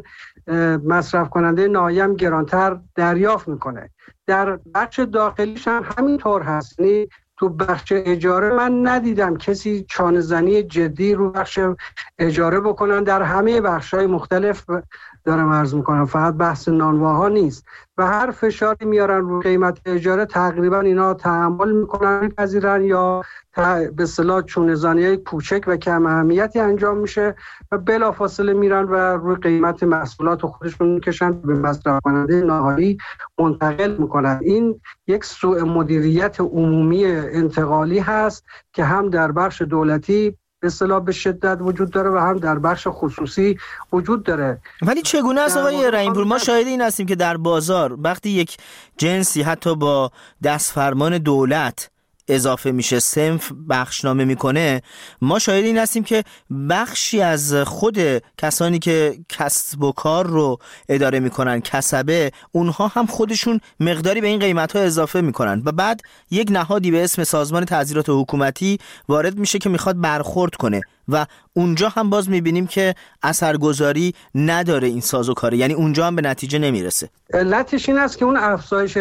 مصرف کننده نهایی هم گرانتر دریافت میکنه. در بخش داخلیش هم همینطور هست. یعنی تو بخش اجاره من ندیدم کسی چانه زنی جدی رو بخش اجاره بکنن. در همه بخش‌های مختلف دارم عرض میکنم، فقط بحث نانواها نیست و هر فشاری میارن رو قیمت اجاره تقریبا اینا تحمل میکنن، میپذیرن یا به اصطلاح چونه‌زنی‌های کوچک و کم اهمیتی انجام میشه و بلافاصله میرن و روی قیمت محصولات خودشون میکشن به مصرف کننده نهایی منتقل میکنن. این یک سوء مدیریت عمومی انتقالی هست که هم در بخش دولتی به اصطلاح به شدت وجود داره و هم در بخش خصوصی وجود داره. ولی چگونه است آقای رحیم‌پور؟ ما شاهد این هستیم که در بازار وقتی یک جنسی حتی با دستفرمان دولت اضافه میشه، صنف بخشنامه میکنه، ما شاهد این هستیم که بخشی از خود کسانی که کسب و کار رو اداره میکنن، کسبه، اونها هم خودشون مقداری به این قیمت ها اضافه میکنن و بعد یک نهادی به اسم سازمان تعزیرات حکومتی وارد میشه که میخواد برخورد کنه و اونجا هم باز میبینیم که اثرگذاری نداره این سازوکاره، یعنی اونجا هم به نتیجه نمیرسه. علتش این است که اون افزایش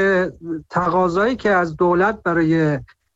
تقاضایی که از دولت برای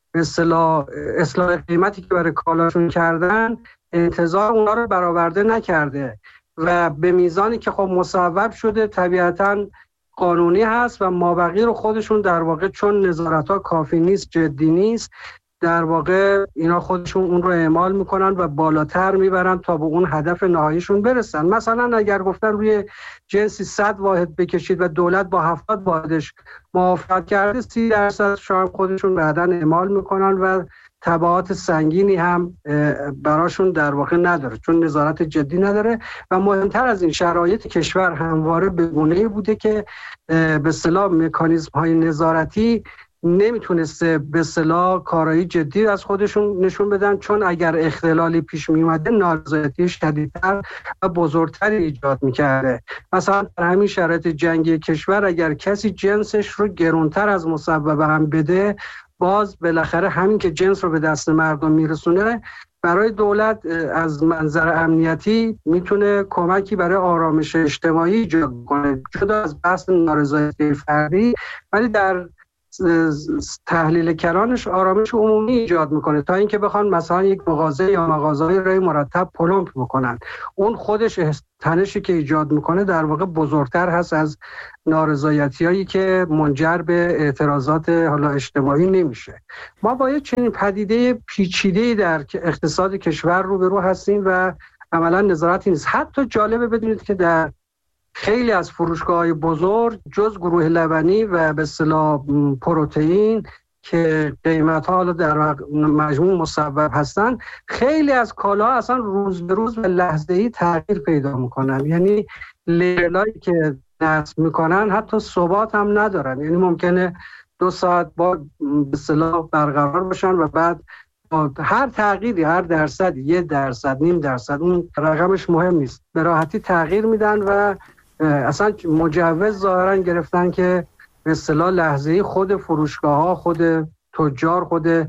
اصلاح اصلاح قیمتی که برای کالاشون کردن انتظار اونا رو برآورده نکرده و به میزانی که خب مصوب شده طبیعتاً قانونی هست و مابقی رو خودشون در واقع چون نظارت‌ها کافی نیست، جدی نیست، در واقع اینا خودشون اون رو اعمال میکنن و بالاتر میبرن تا به اون هدف نهاییشون برسن. مثلا اگر گفتن روی جنسی صد واحد بکشید و دولت با هفتاد واحدش موافقت کرده، سی درصد شاید خودشون بعداً اعمال میکنن و تبعات سنگینی هم براشون در واقع نداره چون نظارت جدی نداره. و مهمتر از این، شرایط کشور همواره به گونه‌ای بوده که به اصطلاح مکانیزم های نظارتی نمیتونسته به اصطلاح کارایی جدی از خودشون نشون بدن، چون اگر اختلالی پیش می اومده نارضایتی شدیدتر و بزرگتری ایجاد میکرده. مثلا در همین شرایط جنگی کشور اگر کسی جنسش رو گرانتر از مسبب هم بده، باز بالاخره همین که جنس رو به دست مردم میرسونه برای دولت از منظر امنیتی میتونه کمکی برای آرامش اجتماعی ایجاد کنه، جدا از بحث نارضایتی فردی، ولی در تحلیل کلانش آرامش عمومی ایجاد میکنه، تا اینکه بخوان مثلا یک مغازه یا مغازه‌ای رای مرتب پلمپ بکنن. اون خودش تنشی که ایجاد میکنه در واقع بزرگتر هست از نارضایتی‌هایی که منجر به اعتراضات حالا اجتماعی نمیشه. ما با یک چنین پدیده پیچیده‌ای در اقتصاد کشور روبرو هستیم و عملا نظارتی نیست. حتی جالبه بدونید که در خیلی از فروشگاه‌های بزرگ جز گروه لبنی و به اصطلاح پروتئین که قیمت‌ها حالا در مجموع مصوب هستن، خیلی از کالاها اصلا روز به روز و لحظه‌ای تغییر پیدا می‌کنن. یعنی لیبلایی که نصب می‌کنن حتی ثبات هم ندارن، یعنی ممکنه دو ساعت با به اصطلاح برقرار باشن و بعد هر تغییری، هر درصد، یه درصد، نیم درصد، اون رقمش مهم نیست، به راحتی تغییر میدن و اصلا مجوز ظاهرا گرفتن که به اصطلاح لحظه‌ای خود فروشگاه‌ها، خود تجار، خود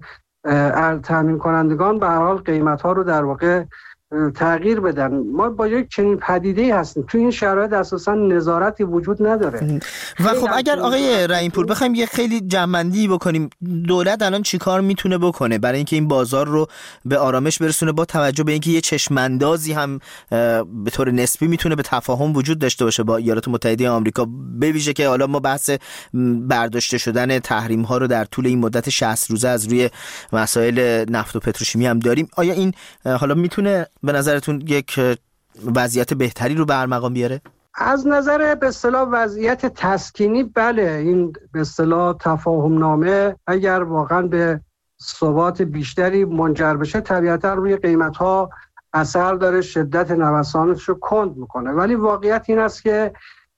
تامین کنندگان به هر حال قیمت‌ها رو در واقع تغییر بدن. ما با یک چنین پدیده‌ای هستیم، تو این شرایط اساسا نظارتی وجود نداره. و خب اگر آقای رحیم‌پور بخوایم یه خیلی جمع‌بندی بکنیم، دولت الان چیکار میتونه بکنه برای اینکه این بازار رو به آرامش برسونه، با توجه به اینکه یه چشم‌اندازی هم به طور نسبی میتونه به تفاهم وجود داشته باشه با ایالات متحده آمریکا، به ویژه که حالا ما بحث برداشته شدن تحریم‌ها رو در طول این مدت شصت روزه از روی مسائل نفت و پتروشیمی هم داریم. آیا این حالا میتونه به نظرتون یک وضعیت بهتری رو به ارمغان بیاره؟ از نظر به اصطلاح وضعیت تسکینی بله، این به اصطلاح تفاهم نامه اگر واقعا به ثبات بیشتری منجر بشه طبیعتا روی قیمت‌ها اثر داره، شدت نوسانش رو کند میکنه. ولی واقعیت این است که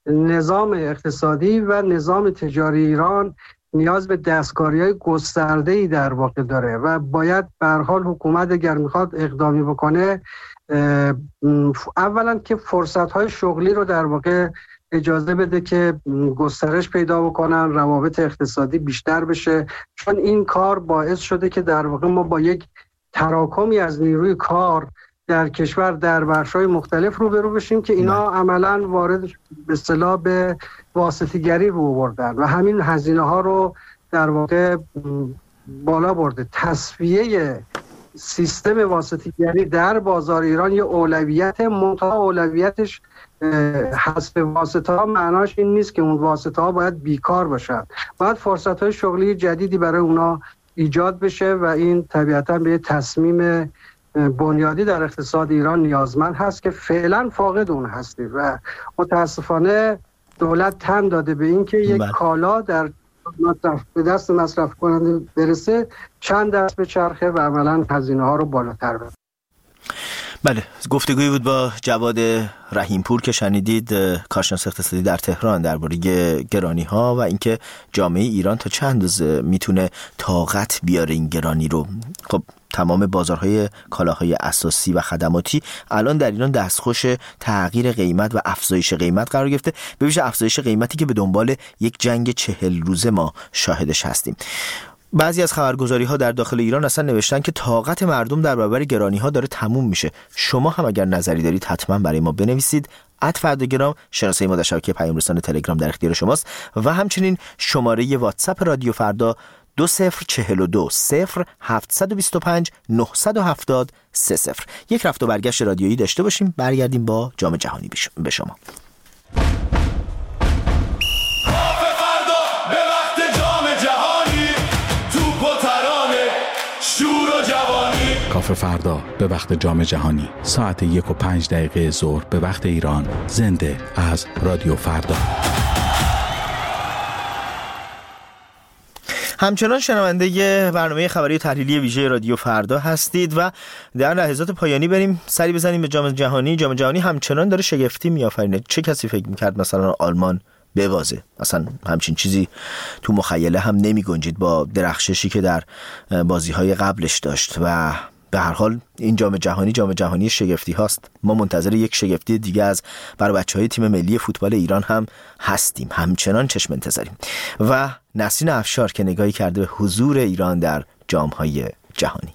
نظام اقتصادی و نظام تجاری ایران نیاز به دستکاری‌های گسترده‌ای در واقع داره و باید به هر حال حکومت اگر میخواد اقدامی بکنه، اولا که فرصت‌های شغلی رو در واقع اجازه بده که گسترش پیدا بکنن، روابط اقتصادی بیشتر بشه، چون این کار باعث شده که در واقع ما با یک تراکمی از نیروی کار در کشور در بخش‌های مختلف روبرو بشیم که اینا عملاً وارد به اصطلاح به واسطه‌گری رو بردن و همین هزینه‌ها رو در واقع بالا برده. تصفیه سیستم واسطه‌گری در بازار ایران یه اولویت، منتها اولویتش حذف واسطه‌ها معناش این نیست که اون واسطه‌ها باید بیکار باشن، باید فرصت‌های شغلی جدیدی برای اونا ایجاد بشه و این طبیعتاً به تصمیم بنیادی در اقتصاد ایران نیازمند هست که فعلا فاقد اون هستیم و متاسفانه دولت تن داده به این که یک کالا در مصرف به دست مصرف کننده برسه چند دست به چرخه و عملا هزینه ها رو بالاتر ببره. بله، گفتگویی بود با جواد رحیم‌پور که شنیدید، کارشناس اقتصادی در تهران، درباره گرانی ها و اینکه جامعه ایران تا چند اندازه میتونه طاقت بیاره این گرانی رو. خب تمام بازارهای کالاهای اساسی و خدماتی الان در ایران دستخوش تغییر قیمت و افزایش قیمت قرار گرفته، به ویژه افزایش قیمتی که به دنبال یک جنگ چهل روزه ما شاهدش هستیم. بعضی از خبرگزاری‌ها در داخل ایران اصلا نوشتن که طاقت مردم در برابر گرانی‌ها داره تموم میشه. شما هم اگر نظری دارید حتما برای ما بنویسید. ات فرداگرام شناسه ما در شبکه پیام رسان تلگرام در اختیار شماست و همچنین شماره واتساپ رادیو فردا دو صفر چهل و دو صفر هفتصد و بیست و پنج نهصد و هفتاد سه صفر. یک رفت و برگشت رادیویی داشته باشیم، برگردیم با جام جهانی به شما. کافه فردا به وقت جام جهانی ساعت یک و پنج دقیقه ظهر به وقت ایران، زنده از رادیو فردا. همچنان شنونده برنامه خبری و تحلیلی ویژه رادیو فردا هستید و در لحظات پایانی بریم سری بزنیم به جام جهانی. جام جهانی همچنان داره شگفتی میآفرینه. چه کسی فکر میکرد مثلا آلمان ببازه؟ اصلا همچین چیزی تو مخیله هم نمی گنجید با درخششی که در بازی‌های قبلش داشت و به هر حال این جام جهانی جام جهانی شگفتی هاست. ما منتظر یک شگفتی دیگه از برای بچهای تیم ملی فوتبال ایران هم هستیم، همچنان چشم انتظاریم. و نسرین افشار که نگاهی کرده به حضور ایران در جام‌های جهانی.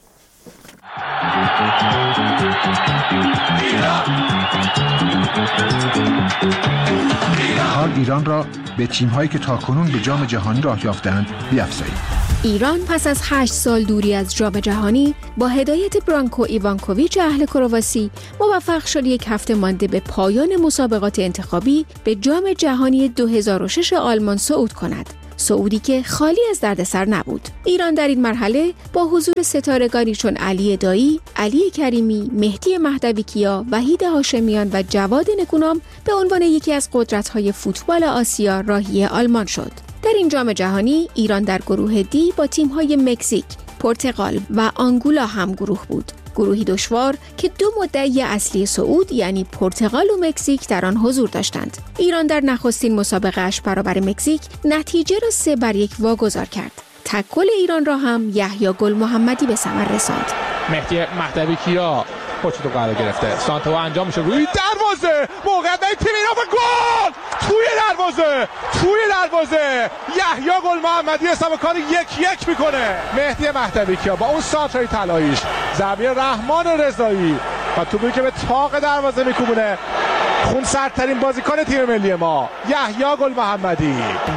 حال ایران را به تیم‌هایی که تاکنون به جام جهانی راه یافتند بیفزایید. ایران پس از هشت سال دوری از جام جهانی با هدایت برانکو ایوانکوویچ اهل کرواسی موفق شد یک هفته مانده به پایان مسابقات انتخابی به جام جهانی دو هزار و شش آلمان صعود کند. صعودی که خالی از دردسر نبود. ایران در این مرحله با حضور ستارگانی چون علی دایی، علی کریمی، مهدی مهدوی‌کیا، وحید هاشمیان و جواد نکونام به عنوان یکی از قدرت‌های فوتبال آسیا راهی آلمان شد. در این جام جهانی ایران در گروه دی با تیم‌های مکزیک، پرتغال و آنگولا هم گروه بود. گروهی دشوار که دو مدعی اصلی صعود یعنی پرتغال و مکزیک در آن حضور داشتند. ایران در نخستین مسابقه اش برابر مکزیک نتیجه را سه بر یک واگذار کرد. تک گل ایران را هم یحیی گل محمدی به ثمر رساند. مهدی مهدوی‌کیا پشت تو قرار گرفته. سانتو انجام میشه روی دروازه. موقعیت برای تیم ایران و گل! توی دروازه! توی دروازه! یحیی گل محمدی حساب کار یک یک میکنه. مهدی مهدوی‌کیا با اون سانترای طلاییش، ضربه رحمان رضایی و توپی که به تاق دروازه میکوبونه. خونسردترین بازیکن تیم ملی ما یحیی گل محمدی.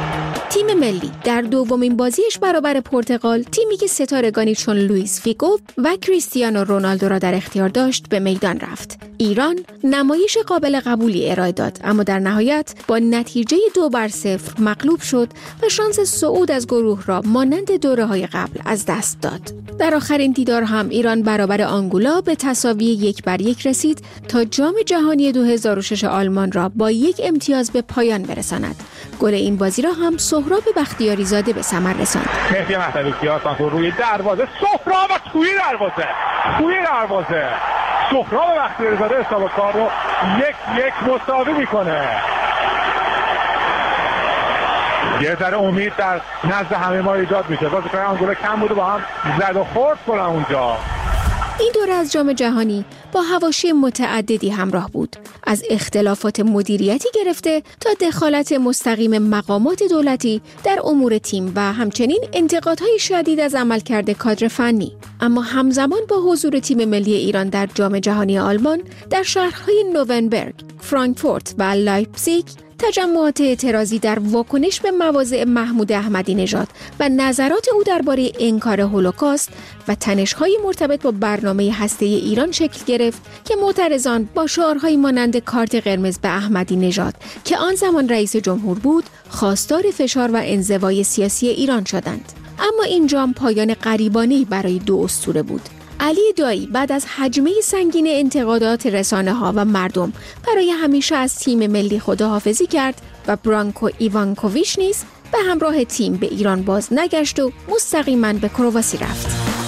تیم ملی در دومین بازیش برابر پرتغال، تیمی که ستارگانی چون لوئیس فیگو و کریستیانو رونالدو را در اختیار داشت به میدان رفت. ایران نمایش قابل قبولی ارائه داد، اما در نهایت با نتیجه دو بر صفر مغلوب شد و شانس صعود از گروه را مانند دوره‌های قبل از دست داد. در آخرین دیدار هم ایران برابر آنگولا به تساوی یک بر یک رسید تا جام جهانی دو هزار و شش آلمان را با یک امتیاز به پایان برساند. گل این بازی را هم سهراب بختیاری زاده به ثمر رساند. مهدی مهدوی‌کیا سانتو روی دروازه، سهراب توی دروازه توی دروازه سهراب بختیاری زاده حساب کار رو یک یک مساوی میکنه. یه ذره امید در نزد همه ما ایجاد میشه. بازیکن آنگولا کم بوده، با هم زد و خورد کنن اونجا. این دوره از جام جهانی با حواشی متعددی همراه بود، از اختلافات مدیریتی گرفته تا دخالت مستقیم مقامات دولتی در امور تیم و همچنین انتقادهای شدید از عملکرد کادر فنی. اما همزمان با حضور تیم ملی ایران در جام جهانی آلمان، در شهرهای نوونبرگ، فرانکفورت و لایپزیگ تجمعات اعتراضی در واکنش به مواضع محمود احمدی نژاد و نظرات او درباره انکار هولوکاست و تنش‌های مرتبط با برنامه هسته‌ای ایران شکل گرفت که معترضان با شعارهایی مانند کارت قرمز به احمدی نژاد که آن زمان رئیس جمهور بود، خواستار فشار و انزوای سیاسی ایران شدند. اما این جام پایان غریبانه‌ای برای دو اسطوره بود. علی دایی بعد از حجمه سنگین انتقادات رسانه‌ها و مردم برای همیشه از تیم ملی خداحافظی کرد و برانکو ایوانکوویچ نیز به همراه تیم به ایران باز نگشت و مستقیما به کرواسی رفت.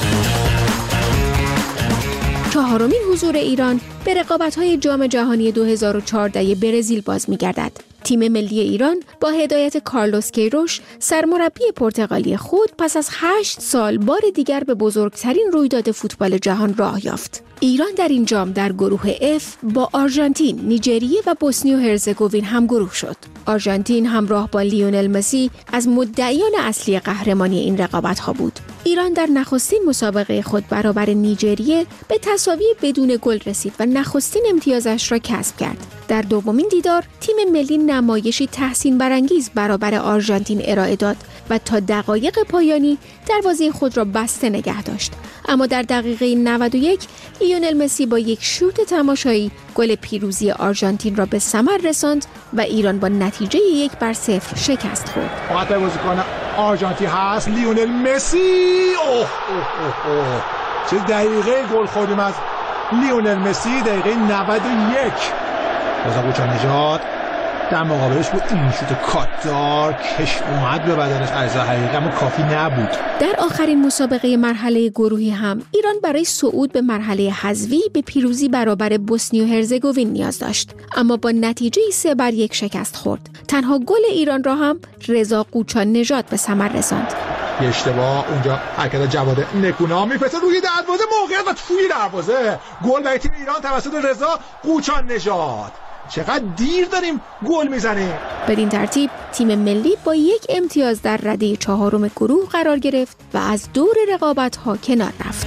چهارمین حضور ایران به رقابت‌های جام جهانی دو هزار و چهارده برزیل باز می‌گردد. تیم ملی ایران با هدایت کارلوس کیروش، سرمربی پرتغالی خود، پس از هشت سال بار دیگر به بزرگترین رویداد فوتبال جهان راه یافت. ایران در این جام در گروه F با آرژانتین، نیجریه و بوسنی و هرزگوین هم گروه شد. آرژانتین همراه با لیونل مسی از مدعیان اصلی قهرمانی این رقابت‌ها بود. ایران در نخستین مسابقه خود برابر نیجریه به تساوی بدون گل رسید و نخستین امتیازش را کسب کرد. در دومین دیدار تیم ملی نمایشی تحسین برانگیز برابر آرژانتین ارائه داد و تا دقایق پایانی دروازه خود را بسته نگه داشت. اما در دقیقه نود و یک لیونل مسی با یک شوت تماشایی گل پیروزی آرژانتین را به ثمر رساند و ایران با نتیجه یک بر صفر شکست خورد. فقط بازیکن آرژانتین هست لیونل مسی. اوه اوه اوه چه دقیقه گل خوردیم از لیونل مسی، دقیقه نود و یک. رضا قوچان-نژاد در مقابلش بود این شوت کاتدار کش اومد به بدنش، عرضه حقیقی اما کافی نبود. در آخرین مسابقه مرحله گروهی هم ایران برای صعود به مرحله حذفی به پیروزی برابر بوسنی و هرزگوین نیاز داشت، اما با نتیجه سه بر یک شکست خورد. تنها گل ایران را هم رضا قوچان-نژاد به ثمر رساند. یه اشتباه اونجا حرکت جواد نکونا میفرسته روی دروازه، موقعیت و توی دروازه گل برای تیم ایران توسط رضا قوچان نژاد. چقدر دیر داریم گل میزنیم. بدین ترتیب تیم ملی با یک امتیاز در رده چهارم گروه قرار گرفت و از دور رقابت‌ها کنار رفت.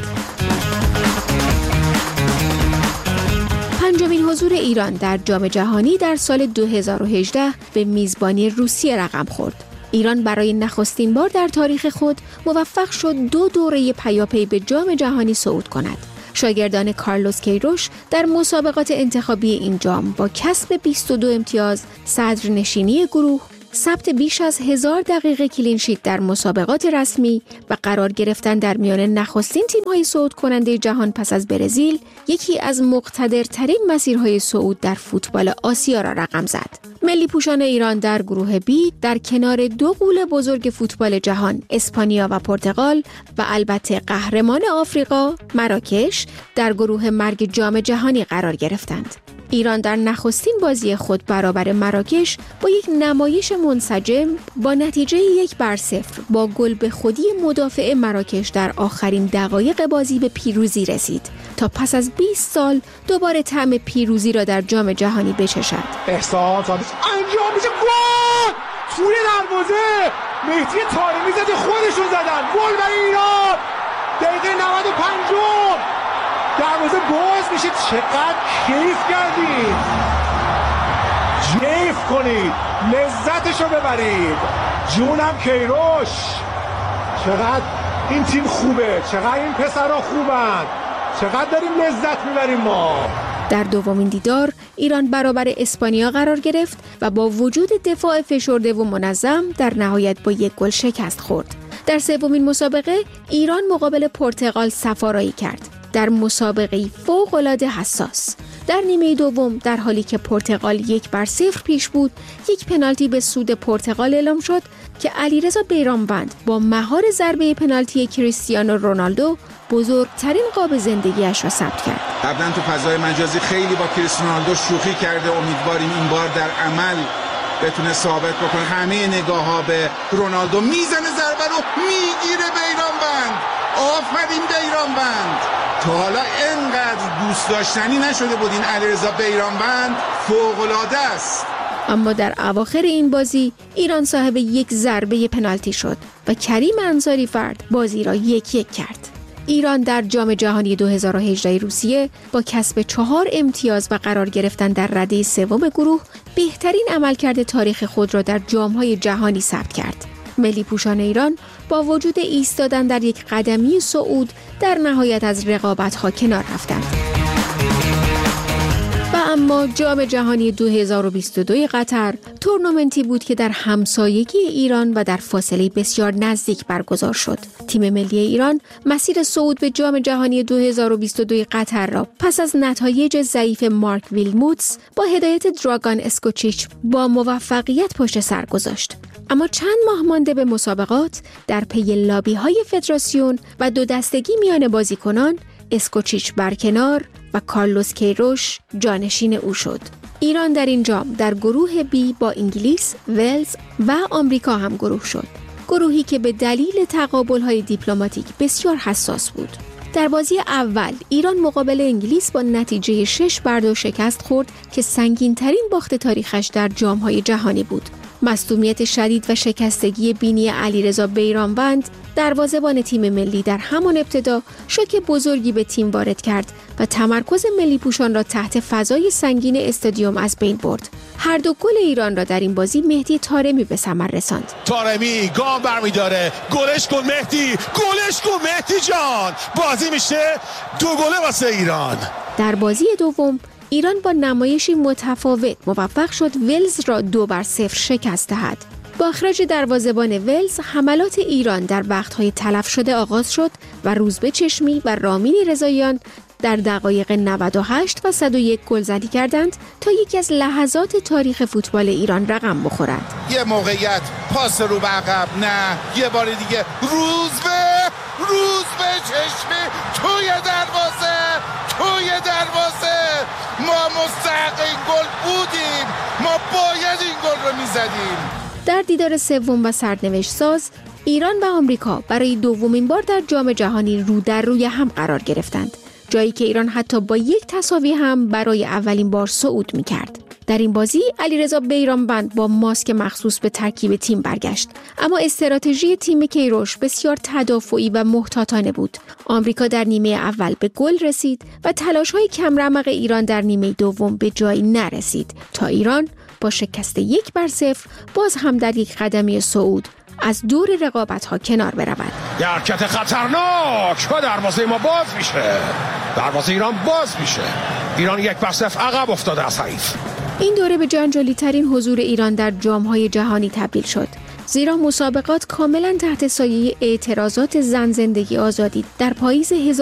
پنجمین حضور ایران در جام جهانی در سال دو هزار و هجده به میزبانی روسیه رقم خورد. ایران برای نخستین بار در تاریخ خود موفق شد دو دوره پیاپی به جام جهانی صعود کند. شاگردان کارلوس کیروش در مسابقات انتخابی این جام با کسب بیست و دو امتیاز، صدرنشینی گروه، ثبت بیش از هزار دقیقه کلین شیت در مسابقات رسمی و قرار گرفتن در میان نخستین تیم‌های صعود کننده جهان پس از برزیل، یکی از مقتدرترین مسیرهای صعود در فوتبال آسیا را رقم زد. ملی پوشان ایران در گروه بی در کنار دو غول بزرگ فوتبال جهان، اسپانیا و پرتغال و البته قهرمان آفریقا، مراکش، در گروه مرگ جام جهانی قرار گرفتند. ایران در نخستین بازی خود برابر مراکش با یک نمایش منسجم با نتیجه یک بر صفر با گل به خودی مدافع مراکش در آخرین دقایق بازی به پیروزی رسید تا پس از بیست سال دوباره طعم پیروزی را در جام جهانی بچشد. احسان سادس انجام میشه، گل توی دروازه، مهدی طارمی زده، خودشون زدن، گل برای ایران. دقیقه نود و پنج دروازه باز میشه. چقدر کیف کردید، کیف کنید، لذتشو ببرید. جونم کیروش، چقدر این تیم خوبه، چقدر این پسرها خوبن، چقدر داریم لذت میبریم ما. در دومین دیدار ایران برابر اسپانیا قرار گرفت و با وجود دفاع فشرده و منظم در نهایت با یک گل شکست خورد. در سومین مسابقه ایران مقابل پرتغال صفارایی کرد در مسابقه فوق‌العاده حساس. در نیمه دوم در حالی که پرتغال یک بر صفر پیش بود، یک پنالتی به سود پرتغال اعلام شد که علیرضا بیرانوند با مهار ضربه پنالتی کریستیانو رونالدو بزرگترین قاب زندگیش را ثبت کرد. قبلا تو فضای مجازی خیلی با کریستیانو رونالدو شوخی کرده، امیدواریم این بار در عمل بتونه ثابت بکنه. همه نگاه ها به رونالدو، میزنه ضربه رو، میگیره بیرانوند. آفرین بیرانوند، تا حالا اینقدر دوست داشتنی نشده بود این علیرضا بیرانوند، فوق‌العاده است. اما در اواخر این بازی ایران صاحب یک ضربه پنالتی شد و کریم انصاری فرد بازی را یک یک کرد. ایران در جام جهانی دو هزار و هجده روسیه با کسب چهار امتیاز و قرار گرفتن در رده سوم گروه بهترین عملکرد تاریخ خود را در جام‌های جهانی ثبت کرد. ملی پوشان ایران با وجود ایستادن در یک قدمی صعود در نهایت از رقابت‌ها کنار رفتند. و اما جام جهانی دو هزار و بیست و دو قطر تورنمنتی بود که در همسایگی ایران و در فاصله بسیار نزدیک برگزار شد. تیم ملی ایران مسیر صعود به جام جهانی دو هزار و بیست و دو قطر را پس از نتایج ضعیف مارک ویلموتس با هدایت دراگان اسکوچیچ با موفقیت پشت سر گذاشت. اما چند ماه مانده به مسابقات در پی لابی‌های فدراسیون و دو دستگی میان بازیکنان، اسکوچیچ برکنار و کارلوس کیروش جانشین او شد. ایران در این جام در گروه بی با انگلیس، ولز و آمریکا هم گروه شد. گروهی که به دلیل تقابل‌های دیپلماتیک بسیار حساس بود. در بازی اول ایران مقابل انگلیس با نتیجه شش بر دو شکست خورد که سنگین‌ترین باخت تاریخش در جام‌های جهانی بود. مصدومیت شدید و شکستگی بینی علیرضا بیرانوند دروازه‌بان تیم ملی در همان ابتدا شوک بزرگی به تیم وارد کرد و تمرکز ملی پوشان را تحت فضای سنگین استادیوم از بین برد. هر دو گل ایران را در این بازی مهدی طارمی به ثمر رساند. طارمی گام برمی‌داره، گلش کن مهدی، گلش کن مهدی جان. بازی میشه دو گله واسه ایران. در بازی دوم ایران با نمایشی متفاوت موفق شد ولز را دو بر صفر شکست دهد. با اخراج دروازه‌بان ولز حملات ایران در وقت‌های تلف شده آغاز شد و روزبه چشمی و رامین رضاییان در دقایق نود و هشت و صد و یک گلزنی کردند تا یکی از لحظات تاریخ فوتبال ایران رقم بخورند. یه موقعیت پاس رو به عقب، نه یه بار دیگه روزبه روزبه چشمی توی دروازه توی دروازه. ما مستحق این گل بودیم، ما باید این گل رو میزدیم. در دیدار سوم و سرنوشت ساز ایران و آمریکا برای دومین بار در جام جهانی رو در روی هم قرار گرفتند، جایی که ایران حتی با یک تساوی هم برای اولین بار صعود می‌کرد. در این بازی علیرضا بیرانوند با ماسک مخصوص به ترکیب تیم برگشت، اما استراتژی تیم کیروش بسیار تدافعی و محتاطانه بود. آمریکا در نیمه اول به گل رسید و تلاش‌های کمرمق ایران در نیمه دوم به جایی نرسید تا ایران با شکست یک بر صفر باز هم در یک قدمی صعود از دور رقابت‌ها کنار برود. یه حرکت خطرناک و دروازه ما باز میشه. دروازه ایران باز میشه. ایران یک بر صفر عقب افتاده از حریف. این دوره به جنجالی ترین حضور ایران در جام‌های جهانی تبدیل شد، زیرا مسابقات کاملا تحت سایه اعتراضات زن زندگی آزادی در پاییز